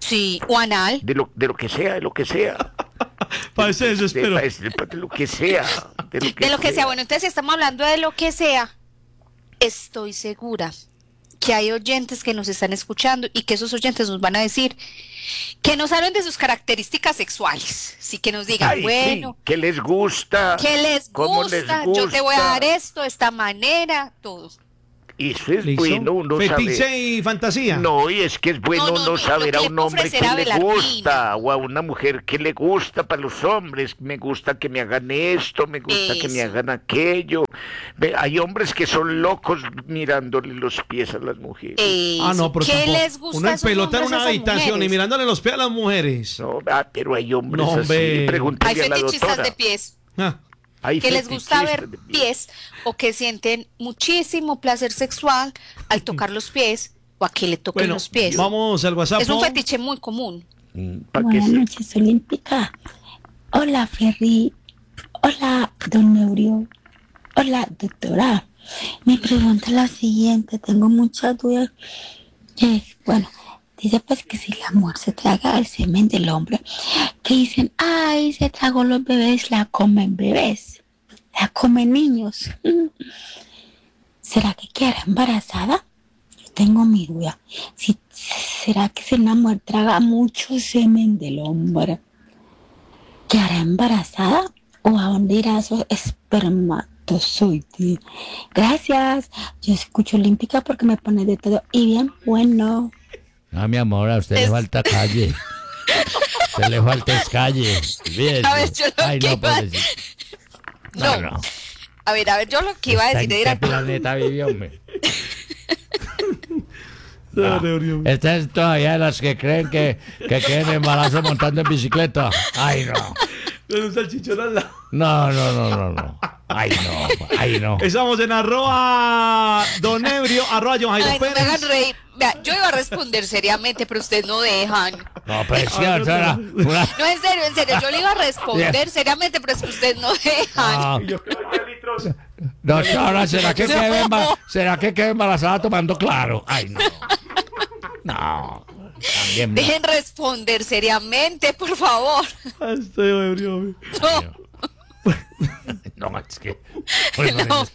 Sí, o anal. De lo, de lo que sea, de lo que sea. Parece eso, espero. De, de, de lo que sea. De lo que, De lo que sea. Bueno, entonces si estamos hablando de lo que sea, estoy segura que hay oyentes que nos están escuchando y que esos oyentes nos van a decir que nos hablen de sus características sexuales. Sí, que nos digan, Ay, bueno, sí, ¿qué les gusta? ¿qué les ¿Cómo gusta? les gusta? Yo te voy a dar esto, de esta manera, todo. Eso es ¿Listo? bueno uno Fetiche saber. y fantasía. No, y es que es bueno No, no, uno no, saber lo a que un le hombre ofrecer que a le Belarmina. gusta o a una mujer que le gusta. Para los hombres me gusta que me hagan esto, me gusta que me Eso. hagan aquello. Ve, hay hombres que son locos mirándole los pies a las mujeres. Ah, no, pero ¿Qué tampoco. les gusta Uno a esos empelotar hombres, una a esas habitación y mujeres? mirándole los pies a las mujeres. No, ah, pero hay hombres No, así. hombre. Hay Pregúntale a la fetichistas doctora. de pies. Ah, Hay Que les gusta fetichistas ver de pies o que sienten muchísimo placer sexual al tocar los pies o a que le toquen bueno, los pies. vamos al WhatsApp. Es un ¿no? fetiche muy común. ¿Para qué Buenas se- noches, Olímpica. Hola, Ferry. Hola, don Neurio. Hola, doctora. Mi pregunta es la siguiente. Tengo muchas dudas. Eh, bueno, dice pues que si la mujer se traga el semen del hombre, que dicen, ay, se tragó los bebés, la comen bebés, la comen niños. ¿Será que quedará embarazada? Yo tengo mi duda. Si, ¿Será que si una mujer traga mucho semen del hombre, quedará embarazada? ¿O a dónde irá esos espermatozoides? Gracias. Yo escucho Olímpica porque me pone de todo y bien bueno. No, mi amor, a usted le Es- falta calle. A usted le falta es calle. Bien. A ver, yo lo Ay, que no, iba- pobrecito. No. No, no. A ver, a ver, yo lo que iba a ¿Está decir en era qué planeta vivió, hombre? No, Ah, Neurio. Esta es todavía de las que creen que, que queden embarazo montando en bicicleta. Ay, no. Con un salchichón al lado. No, no, no, no, no. Ay, no. Ay, no. Estamos en arroba don Ebrio, arroba John Jairo ay, no me Pérez. hagan reír. Vea, yo iba a responder seriamente, pero ustedes no dejan. No, pues sí, doctora. Una- No, en serio, en serio, yo le iba a responder seriamente, pero es que ustedes no dejan. No. Doctora, ¿será que, No. quedé emba- ¿será que quedé embarazada tomando claro? Ay, no. No. También no. Dejen responder seriamente, por favor. Ah, estoy ebrio, hombre. No. No, es que. Bueno, No.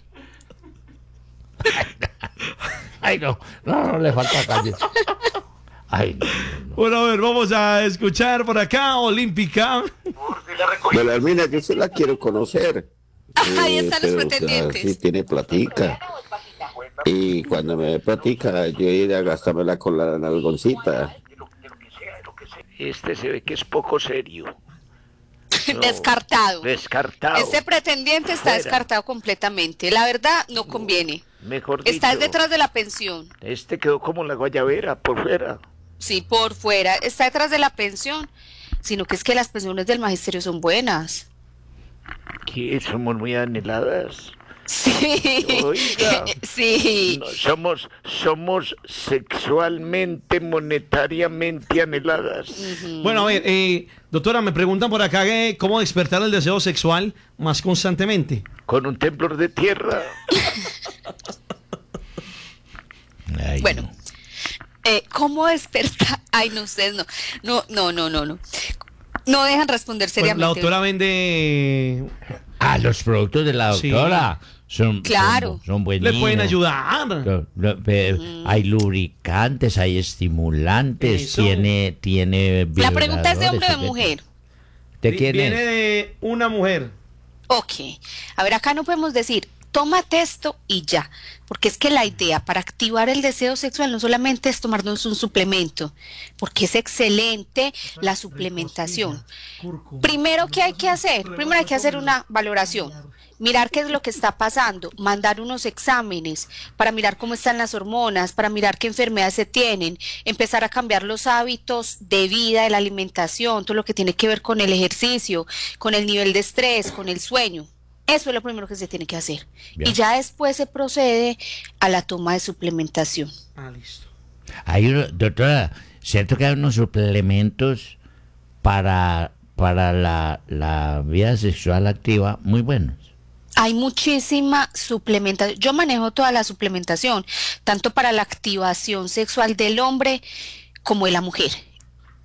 Ay, no. No, no, le falta calle. Ay, no. Bueno, a ver, vamos a escuchar por acá, Olímpica. Belarmina, yo se la quiero conocer. Ahí Eh, están los pero, o sea, pretendientes. sí tiene platica. Y cuando me dé platica, yo iré a gastármela con la nalgoncita. Este se ve que es poco serio. No, Descartado. Descartado. Este pretendiente está Fuera. descartado completamente. La verdad, no conviene. Mejor dicho, Está detrás de la pensión. este quedó como la guayabera por fuera. Sí, por fuera. Está detrás de la pensión. Sino que es que las pensiones del magisterio son buenas. Que somos muy anheladas. Sí. Oiga. Sí. No, somos, somos sexualmente, monetariamente anheladas. Bueno, a ver, eh, doctora, me preguntan por acá eh, cómo despertar el deseo sexual más constantemente. Con un temblor de tierra. Ay, Bueno. no. Eh, ¿Cómo despertar? Ay, no, ustedes no. No, no, no, no, no. No dejan responder Pues seriamente. la doctora vende. Ah, los productos de la Sí. doctora son, Claro. son, son buenísimos. Le pueden ayudar. Lo- lo- eh, Hay lubricantes, hay estimulantes, Eso. tiene, tiene La pregunta es de hombre o de vibradores, mujer. ¿De quién Viene es? de una mujer. Ok. A ver, acá no podemos decir, tómate esto y ya. Porque es que la idea para activar el deseo sexual no solamente es tomarnos un suplemento, porque es excelente la suplementación. Primero, ¿qué hay que hacer? Primero hay que hacer una valoración. Mirar qué es lo que está pasando, mandar unos exámenes para mirar cómo están las hormonas, para mirar qué enfermedades se tienen, empezar a cambiar los hábitos de vida, de la alimentación, todo lo que tiene que ver con el ejercicio, con el nivel de estrés, con el sueño. Eso es lo primero que se tiene que hacer. Bien. Y ya después se procede a la toma de suplementación. Ah, listo. Hay uno- doctora, ¿cierto que hay unos suplementos para, para la, la vida sexual activa muy buenos? Hay muchísima suplementación. Yo manejo toda la suplementación, tanto para la activación sexual del hombre como de la mujer.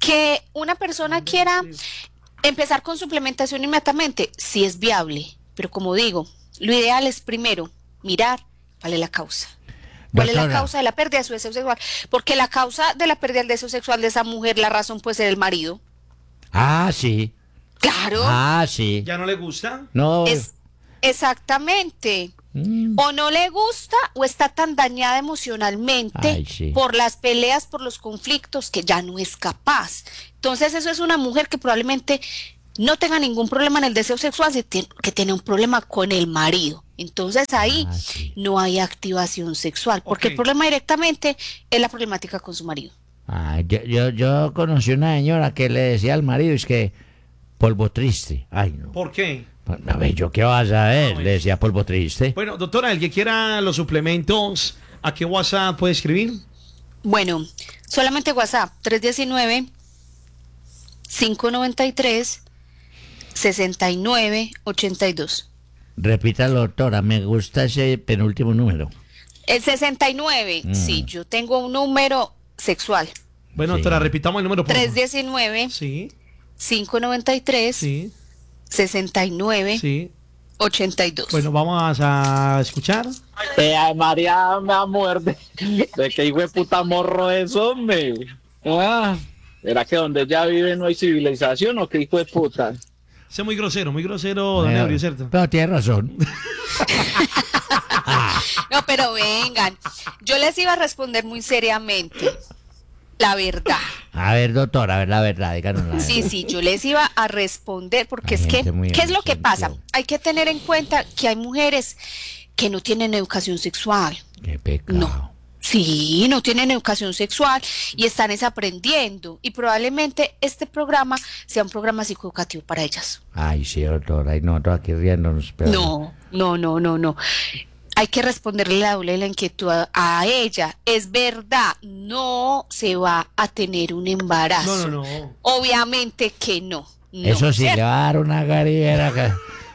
Que una persona quiera empezar con suplementación inmediatamente, sí es viable, pero como digo, lo ideal es primero mirar cuál es la causa. ¿Cuál es la causa de la pérdida de su deseo sexual? Porque la causa de la pérdida del deseo sexual de esa mujer, la razón puede ser el marido. Ah, sí. Claro. Ah, sí. ¿Ya no le gusta? No. Es, exactamente. Mm. O no le gusta o está tan dañada emocionalmente Ay, sí. por las peleas, por los conflictos, que ya no es capaz. Entonces eso es una mujer que probablemente no tenga ningún problema en el deseo sexual, que tiene un problema con el marido. Entonces ahí Ah, sí. no hay activación sexual, porque Ok. el problema directamente es la problemática con su marido. Ah, yo, yo, yo conocí una señora que le decía al marido, es que polvo triste. Ay, no. ¿Por qué? A ver, ¿yo qué vas a ver? Le decía polvo triste. Bueno, doctora, el que quiera los suplementos, ¿a qué WhatsApp puede escribir? Bueno, solamente WhatsApp, tres uno nueve, cinco nueve tres, seis nueve ocho dos. Repítalo, doctora, me gusta ese penúltimo número. El sesenta y nueve, Mm. sí, yo tengo un número sexual. Bueno, Sí. doctora, repitamos el número. por favor. tres uno nueve, Sí, cinco nueve tres, sí, seis nueve sí. ocho dos. Bueno, vamos a escuchar. Eh, ay, María me muerde. ¿De qué hijo de puta morro es, hombre? Ah, ¿será que donde ella vive no hay civilización o qué hijo de puta? Sé muy grosero, muy grosero, don Eh, Ebrio, ¿cierto? Pero tiene razón. No, pero vengan, yo les iba a responder muy seriamente. La verdad. A ver, doctora, a ver la verdad, díganos la Sí, verdad. sí, yo les iba a responder porque Hay es que, gente muy ¿qué es lo que inocente. pasa? Hay que tener en cuenta que hay mujeres que no tienen educación sexual. Qué pecado. No. Sí, no tienen educación sexual y están desaprendiendo. Y probablemente este programa sea un programa psicoeducativo para ellas. Ay, sí, doctora, y nosotros aquí riéndonos. Pero... No, no, no, no, no. Hay que responderle la doble la inquietud a, a ella. Es verdad, no se va a tener un embarazo. No, no, no. Obviamente que no. no, Eso sí, ¿cierto? le va a dar una garillera. Que...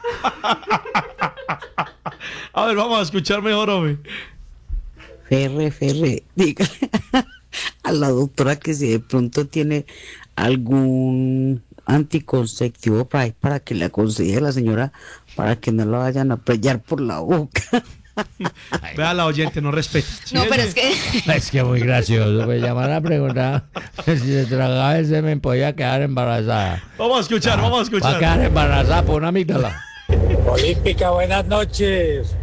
A ver, vamos a escuchar mejor, hombre. Ferre, Ferre, diga a la doctora que si de pronto tiene algún anticonceptivo para, ahí, para que le aconseje a la señora para que no la vayan a pellar por la boca. Vea la oyente, no respeta. ¿Sí No, ves? pero es que Es que muy gracioso. Me llaman a preguntar si se tragaba el semen podía quedar embarazada. Vamos a escuchar, vamos a Va a escuchar. quedar embarazada por una amígdala. Olímpica, buenas noches.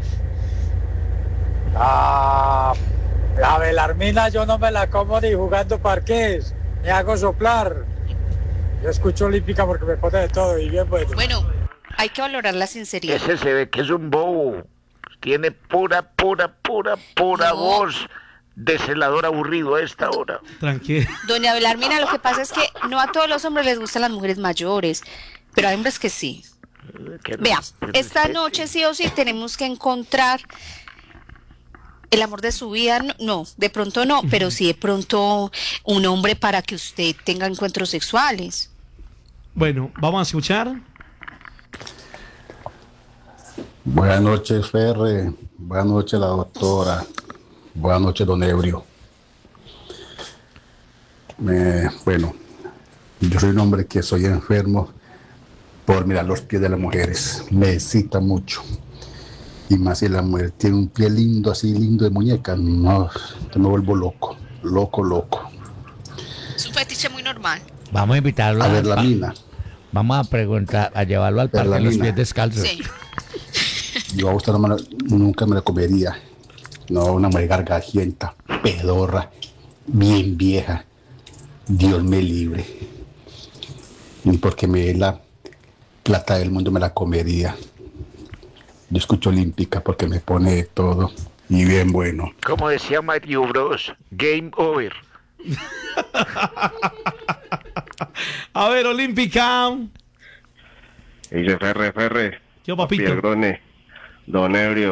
Ah, la Belarmina yo no me la como ni jugando parqués, ni hago soplar. Yo escucho Olímpica porque me pone de todo y bien bueno. bueno, hay que valorar la sinceridad. Ese se ve que es un bobo. Tiene pura, pura, pura, pura No. voz de celador aburrido a esta hora. Tranquilo. Doña Belarmina, lo que pasa es que no a todos los hombres les gustan las mujeres mayores, pero hay hombres que sí. Que no- Vea, que esta respete. noche sí o sí tenemos que encontrar el amor de su vida. No, no, de pronto no, pero sí de pronto un hombre para que usted tenga encuentros sexuales. Bueno, vamos a escuchar. Buenas noches, Ferre. Buenas noches, la doctora. Buenas noches, don Ebrio. Me- bueno, yo soy un hombre que soy enfermo por mirar los pies de las mujeres. Me excita mucho. Y más si la mujer tiene un pie lindo, así lindo de muñeca. No, yo me vuelvo loco. Loco, loco. Es un fetiche muy normal. Vamos a invitarlo A ver, al la pa- mina. Vamos a preguntar, a llevarlo al Ver parque la de los mina. pies descalzos. Sí. Yo a usted no me la- nunca me la comería. No, una mujer gargajienta, pedorra, bien vieja. Dios me libre. Ni porque me dé la plata del mundo me la comería. Yo escucho Olímpica porque me pone de todo y bien bueno. Como decía Mario Bros, game over. A ver, Olímpica. Dice Ferre, Ferre. Yo, papito. Pierdone, don Ebrio,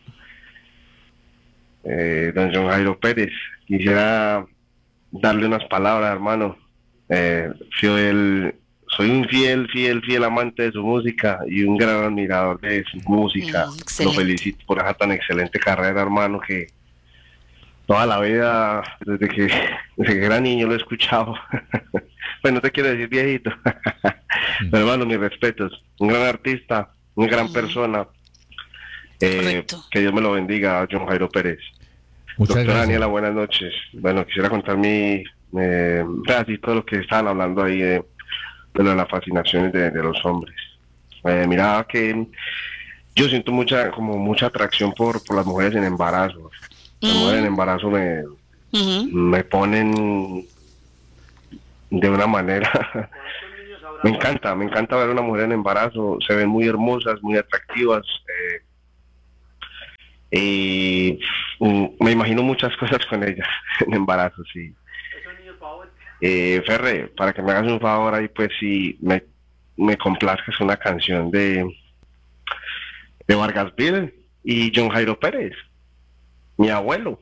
eh, don John Jairo Pérez. Quisiera darle unas palabras, hermano. Eh, soy, el, soy un fiel, fiel, fiel amante de su música y un gran admirador de su música. Mm, Lo excelente. felicito por esa tan excelente carrera, hermano, que toda la vida, desde que, desde que era niño lo he escuchado. pues no te quiero decir viejito. Pero hermano, mis respetos. Un gran artista, una gran persona. Eh, que Dios me lo bendiga, John Jairo Pérez. Muchas Doctora gracias. Daniela, buenas noches. Bueno, quisiera contar mi eh, todo lo que estaban hablando ahí de, de, lo de las fascinaciones de, de los hombres. Eh, mira que yo siento mucha como mucha atracción por, por las mujeres en embarazo. Las Mm. mujeres en embarazo me, Ujú. me ponen de una manera. Me encanta, me encanta ver a una mujer en embarazo. Se ven muy hermosas, muy atractivas. Eh, y mm, me imagino muchas cosas con ellas en embarazo, sí. Eh, Ferre, para que me hagas un favor ahí, pues sí, me, me complazcas una canción de, de Vargasville y John Jairo Pérez, mi abuelo.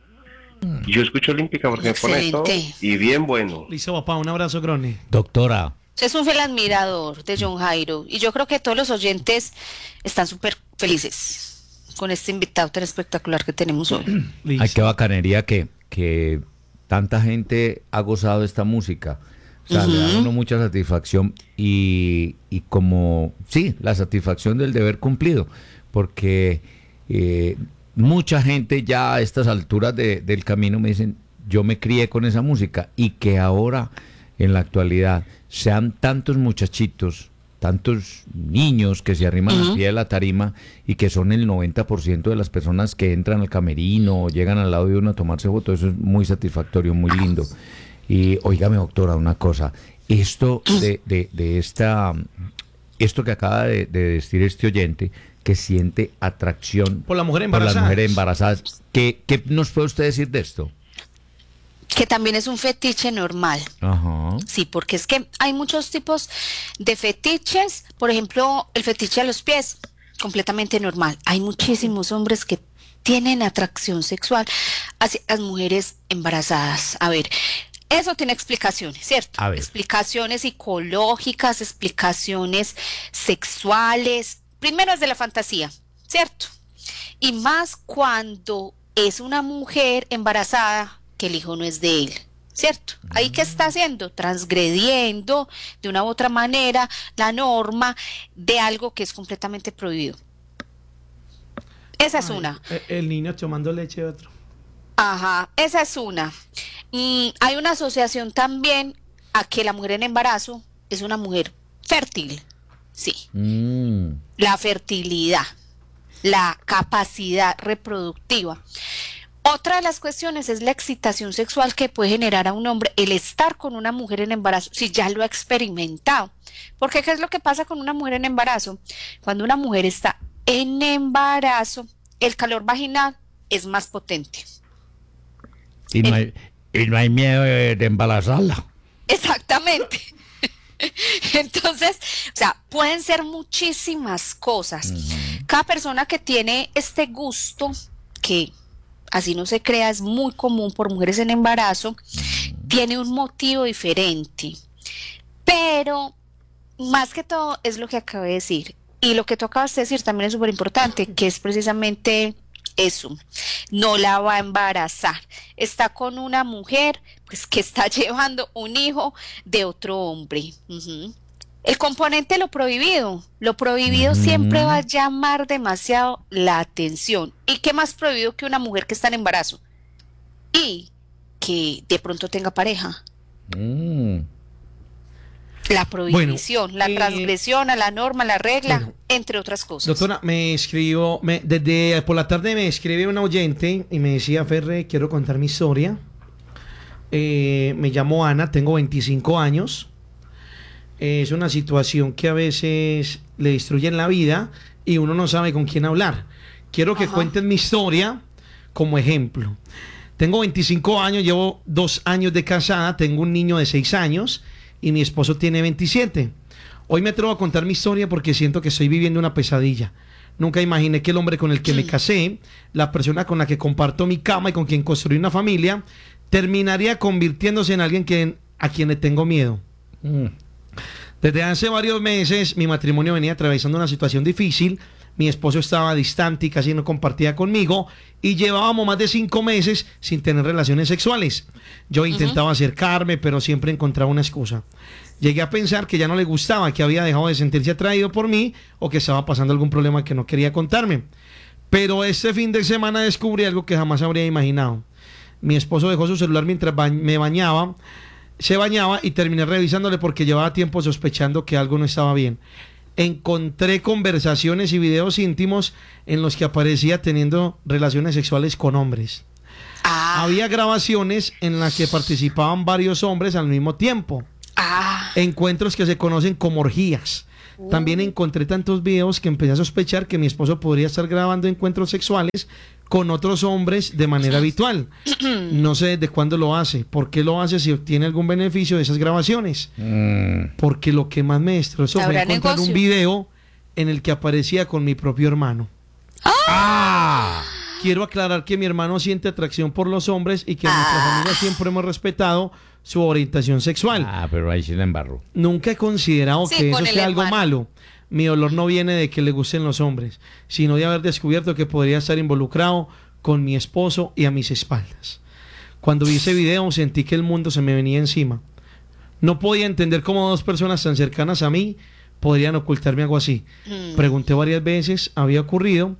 Yo escucho Olímpica porque me pone todo Excelente. y bien bueno. Listo, papá, un abrazo, Grone. Doctora, Usted es un fiel admirador de John Jairo y yo creo que todos los oyentes están súper felices con este invitado tan espectacular que tenemos hoy. ay, qué bacanería que, que tanta gente ha gozado de esta música. O sea, le da a Ujú. uno mucha satisfacción y, y como, sí, la satisfacción del deber cumplido, porque eh, mucha gente ya a estas alturas de- del camino me dicen, yo me crié con esa música y que ahora, en la actualidad, sean tantos muchachitos, tantos niños que se arriman Ujú. al pie de la tarima y que son el noventa por ciento de las personas que entran al camerino o llegan al lado de uno a tomarse fotos, eso es muy satisfactorio, muy lindo. Y óigame, doctora, una cosa, esto de, de, de esta, esto que acaba de, de decir este oyente, que siente atracción Por la mujer por las embarazada. mujeres embarazadas, ¿qué, qué nos puede usted decir de esto? Que también es un fetiche normal. Ajá. Sí, porque es que hay muchos tipos de fetiches. Por ejemplo, el fetiche a los pies, completamente normal. Hay muchísimos hombres que tienen atracción sexual hacia las mujeres embarazadas. A ver, eso tiene explicaciones, ¿cierto? A ver. Explicaciones psicológicas, explicaciones sexuales. Primero es de la fantasía, ¿cierto? Y más cuando es una mujer embarazada que el hijo no es de él, ¿cierto? Ahí qué está haciendo, transgrediendo de una u otra manera la norma de algo que es completamente prohibido. Esa es una. Eh, El niño tomando leche de otro. Ajá, esa es una. Mm, hay una asociación también a que la mujer en embarazo es una mujer fértil. Sí, Mm. la fertilidad, la capacidad reproductiva. Otra de las cuestiones es la excitación sexual que puede generar a un hombre el estar con una mujer en embarazo, si ya lo ha experimentado. Porque ¿qué es lo que pasa con una mujer en embarazo? Cuando una mujer está en embarazo, el calor vaginal es más potente. Y no hay, y no hay miedo de, de embarazarla. Exactamente. Entonces, o sea, pueden ser muchísimas cosas. Cada persona que tiene este gusto, que así no se crea, es muy común por mujeres en embarazo, tiene un motivo diferente. Pero, más que todo, es lo que acabo de decir. Y lo que tú acabas de decir también es súper importante, que es precisamente eso. No la va a embarazar. Está con una mujer, pues, que está llevando un hijo de otro hombre. Ujú. El componente lo prohibido. Lo prohibido siempre va a llamar demasiado la atención. ¿Y qué más prohibido que una mujer que está en embarazo? Y que de pronto tenga pareja. Mm. La prohibición, la eh, transgresión a la norma, la regla, entre otras cosas. Doctora, me escribió, me, desde por la tarde me escribe una oyente y me decía, Ferre, quiero contar mi historia. Eh, me llamo Ana, tengo veinticinco años. Eh, es una situación que a veces le destruyen la vida y uno no sabe con quién hablar. Quiero que cuenten mi historia como ejemplo. Tengo veinticinco años, llevo dos años de casada, tengo un niño de seis años y mi esposo tiene veintisiete. Hoy me atrevo a contar mi historia porque siento que estoy viviendo una pesadilla. Nunca imaginé que el hombre con el que me casé, la persona con la que comparto mi cama y con quien construí una familia, terminaría convirtiéndose en alguien que, a quien le tengo miedo. Mm. Desde hace varios meses mi matrimonio venía atravesando una situación difícil. Mi esposo estaba distante y casi no compartía conmigo y llevábamos más de cinco meses sin tener relaciones sexuales. Yo intentaba uh-huh. acercarme, pero siempre encontraba una excusa. Llegué a pensar que ya no le gustaba, que había dejado de sentirse atraído por mí o que estaba pasando algún problema que no quería contarme. Pero este fin de semana descubrí algo que jamás habría imaginado. Mi esposo dejó su celular mientras ba- me bañaba, se bañaba y terminé revisándole porque llevaba tiempo sospechando que algo no estaba bien. Encontré conversaciones y videos íntimos en los que aparecía teniendo relaciones sexuales con hombres. Ah. Había grabaciones en las que participaban varios hombres al mismo tiempo. Ah. Encuentros que se conocen como orgías. Uh. También encontré tantos videos que empecé a sospechar que mi esposo podría estar grabando encuentros sexuales con otros hombres de manera habitual. No sé desde cuándo lo hace, por qué lo hace, si obtiene algún beneficio de esas grabaciones. Mm. Porque lo que más me destrozó fue encontrar negocio? un video en el que aparecía con mi propio hermano. ¡Ah! ¡Ah! Quiero aclarar que mi hermano siente atracción por los hombres y que en ah. nuestra familia siempre hemos respetado su orientación sexual. Ah, pero ahí sí la embarró. Nunca he considerado sí, que eso sea algo malo. Mi dolor no viene de que le gusten los hombres, sino de haber descubierto que podría estar involucrado con mi esposo y a mis espaldas. Cuando vi ese video sentí que el mundo se me venía encima. No podía entender cómo dos personas tan cercanas a mí podrían ocultarme algo así. Mm. Pregunté varias veces, había ocurrido,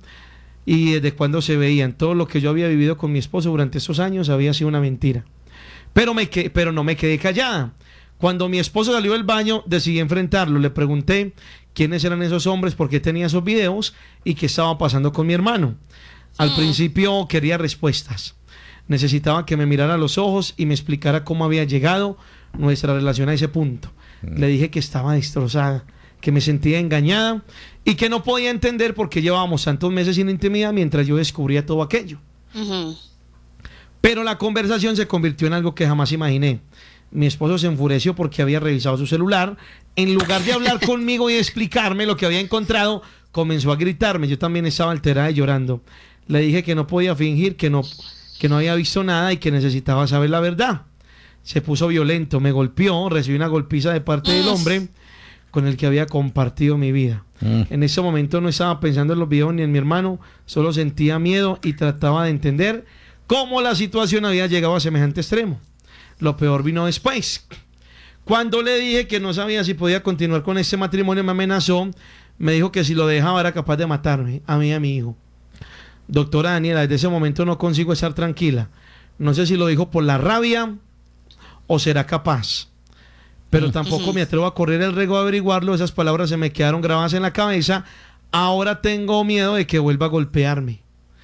y desde cuándo se veían. Todo lo que yo había vivido con mi esposo durante estos años había sido una mentira. Pero, me que- pero no me quedé callada. Cuando mi esposo salió del baño, decidí enfrentarlo. Le pregunté quiénes eran esos hombres, por qué tenía esos videos y qué estaba pasando con mi hermano. Al mm. principio quería respuestas. Necesitaba que me mirara a los ojos y me explicara cómo había llegado nuestra relación a ese punto. Mm. Le dije que estaba destrozada, que me sentía engañada y que no podía entender por qué llevábamos tantos meses sin intimidad mientras yo descubría todo aquello. Uh-huh. Pero la conversación se convirtió en algo que jamás imaginé. Mi esposo se enfureció porque había revisado su celular. En lugar de hablar conmigo y explicarme lo que había encontrado, comenzó a gritarme. Yo también estaba alterada y llorando. Le dije que no podía fingir, que no, que no había visto nada y que necesitaba saber la verdad. Se puso violento, me golpeó, recibí una golpiza de parte del hombre con el que había compartido mi vida. Mm. En ese momento no estaba pensando en los videos ni en mi hermano, solo sentía miedo y trataba de entender cómo la situación había llegado a semejante extremo. Lo peor vino después. Cuando le dije que no sabía si podía continuar con este matrimonio, me amenazó. Me dijo que si lo dejaba era capaz de matarme, a mí y a mi hijo. Doctora Daniela, desde ese momento no consigo estar tranquila. No sé si lo dijo por la rabia o será capaz. Pero tampoco me atrevo a correr el riesgo de averiguarlo. Esas palabras se me quedaron grabadas en la cabeza. Ahora tengo miedo de que vuelva a golpearme.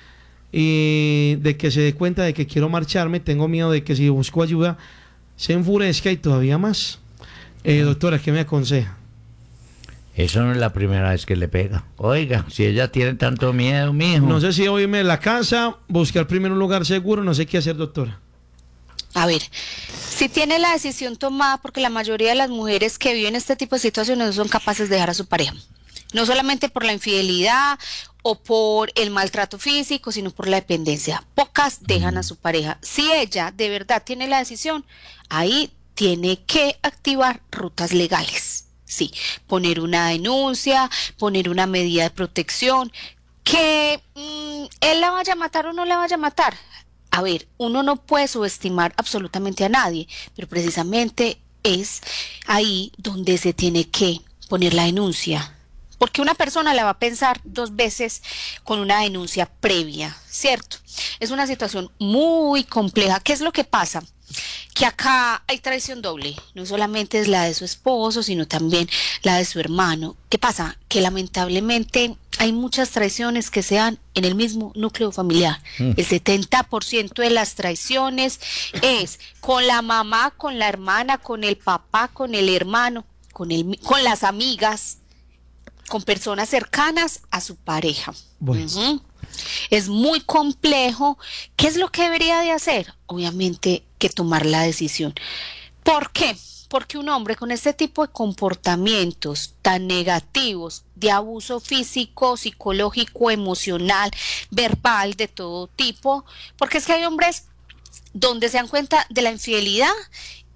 Y de que se dé cuenta de que quiero marcharme. Tengo miedo de que si busco ayuda se enfurezca y todavía más. Eh, doctora, ¿qué me aconseja? Eso no es la primera vez que le pega. Oiga, si ella tiene tanto miedo, mijo. No sé si irme de la casa, buscar primero un lugar seguro, no sé qué hacer, doctora. A ver, si tiene la decisión tomada, porque la mayoría de las mujeres que viven este tipo de situaciones no son capaces de dejar a su pareja. No solamente por la infidelidad o por el maltrato físico, sino por la dependencia. Pocas dejan a su pareja. Si ella de verdad tiene la decisión, ahí tiene que activar rutas legales. Sí, poner una denuncia, poner una medida de protección, que mmm, él la vaya a matar o no la vaya a matar. A ver, uno no puede subestimar absolutamente a nadie, pero precisamente es ahí donde se tiene que poner la denuncia. Porque una persona la va a pensar dos veces con una denuncia previa, ¿cierto? Es una situación muy compleja. ¿Qué es lo que pasa? Que acá hay traición doble, no solamente es la de su esposo, sino también la de su hermano. ¿Qué pasa? Que lamentablemente hay muchas traiciones que se dan en el mismo núcleo familiar. Mm. El setenta por ciento de las traiciones es con la mamá, con la hermana, con el papá, con el hermano, con, el, con las amigas, con personas cercanas a su pareja. Bueno. Uh-huh. Es muy complejo. ¿Qué es lo que debería de hacer? Obviamente que tomar la decisión. ¿Por qué? Porque un hombre con este tipo de comportamientos tan negativos, de abuso físico, psicológico, emocional, verbal, de todo tipo, porque es que hay hombres donde se dan cuenta de la infidelidad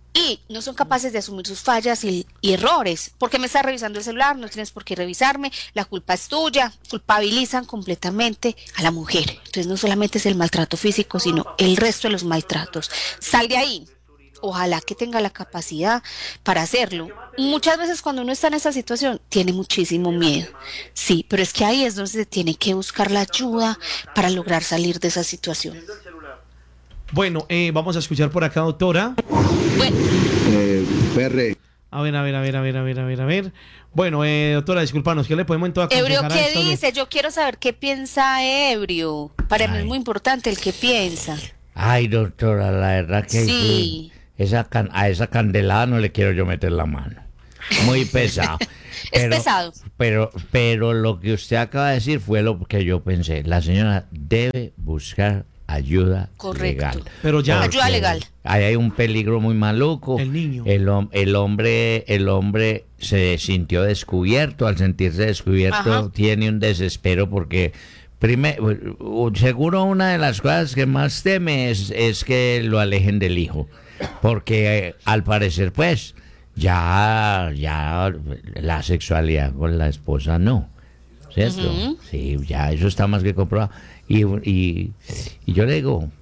y no son capaces de asumir sus fallas y, y errores. ¿Por qué me estás revisando el celular? No tienes por qué revisarme, la culpa es tuya. Culpabilizan completamente a la mujer. Entonces no solamente es el maltrato físico, sino el resto de los maltratos. Sal de ahí. Ojalá que tenga la capacidad para hacerlo. Muchas veces cuando uno está en esa situación tiene muchísimo miedo, sí, pero es que ahí es donde se tiene que buscar la ayuda para lograr salir de esa situación. Bueno, eh, vamos a escuchar por acá, doctora. Bueno. Eh, Ferre. A ver, a ver, a ver, a ver, a ver, a ver, a ver. Bueno, eh, doctora, discúlpanos, ¿qué le podemos entonces Ebrio, aconsejar a ¿qué esta- dice? Yo quiero saber qué piensa Ebrio. Para mí es muy importante el que piensa. Ay, doctora, la verdad que Sí. esa can- a esa candelada no le quiero yo meter la mano. Muy pesado. Es Pero- pesado. Pero, pero lo que usted acaba de decir fue lo que yo pensé. La señora debe buscar ayuda Correcto. legal. Pero ya. Ayuda legal. Ahí hay un peligro muy maluco. El niño. El, hom- el hombre, el hombre se sintió descubierto. Al sentirse descubierto, Ajá. tiene un desespero porque primero, seguro una de las cosas que más teme es, es que lo alejen del hijo. Porque eh, al parecer, pues, ya, ya la sexualidad con la esposa no. ¿Cierto? Ujú. Sí, ya eso está más que comprobado. Y, y, y yo le digo,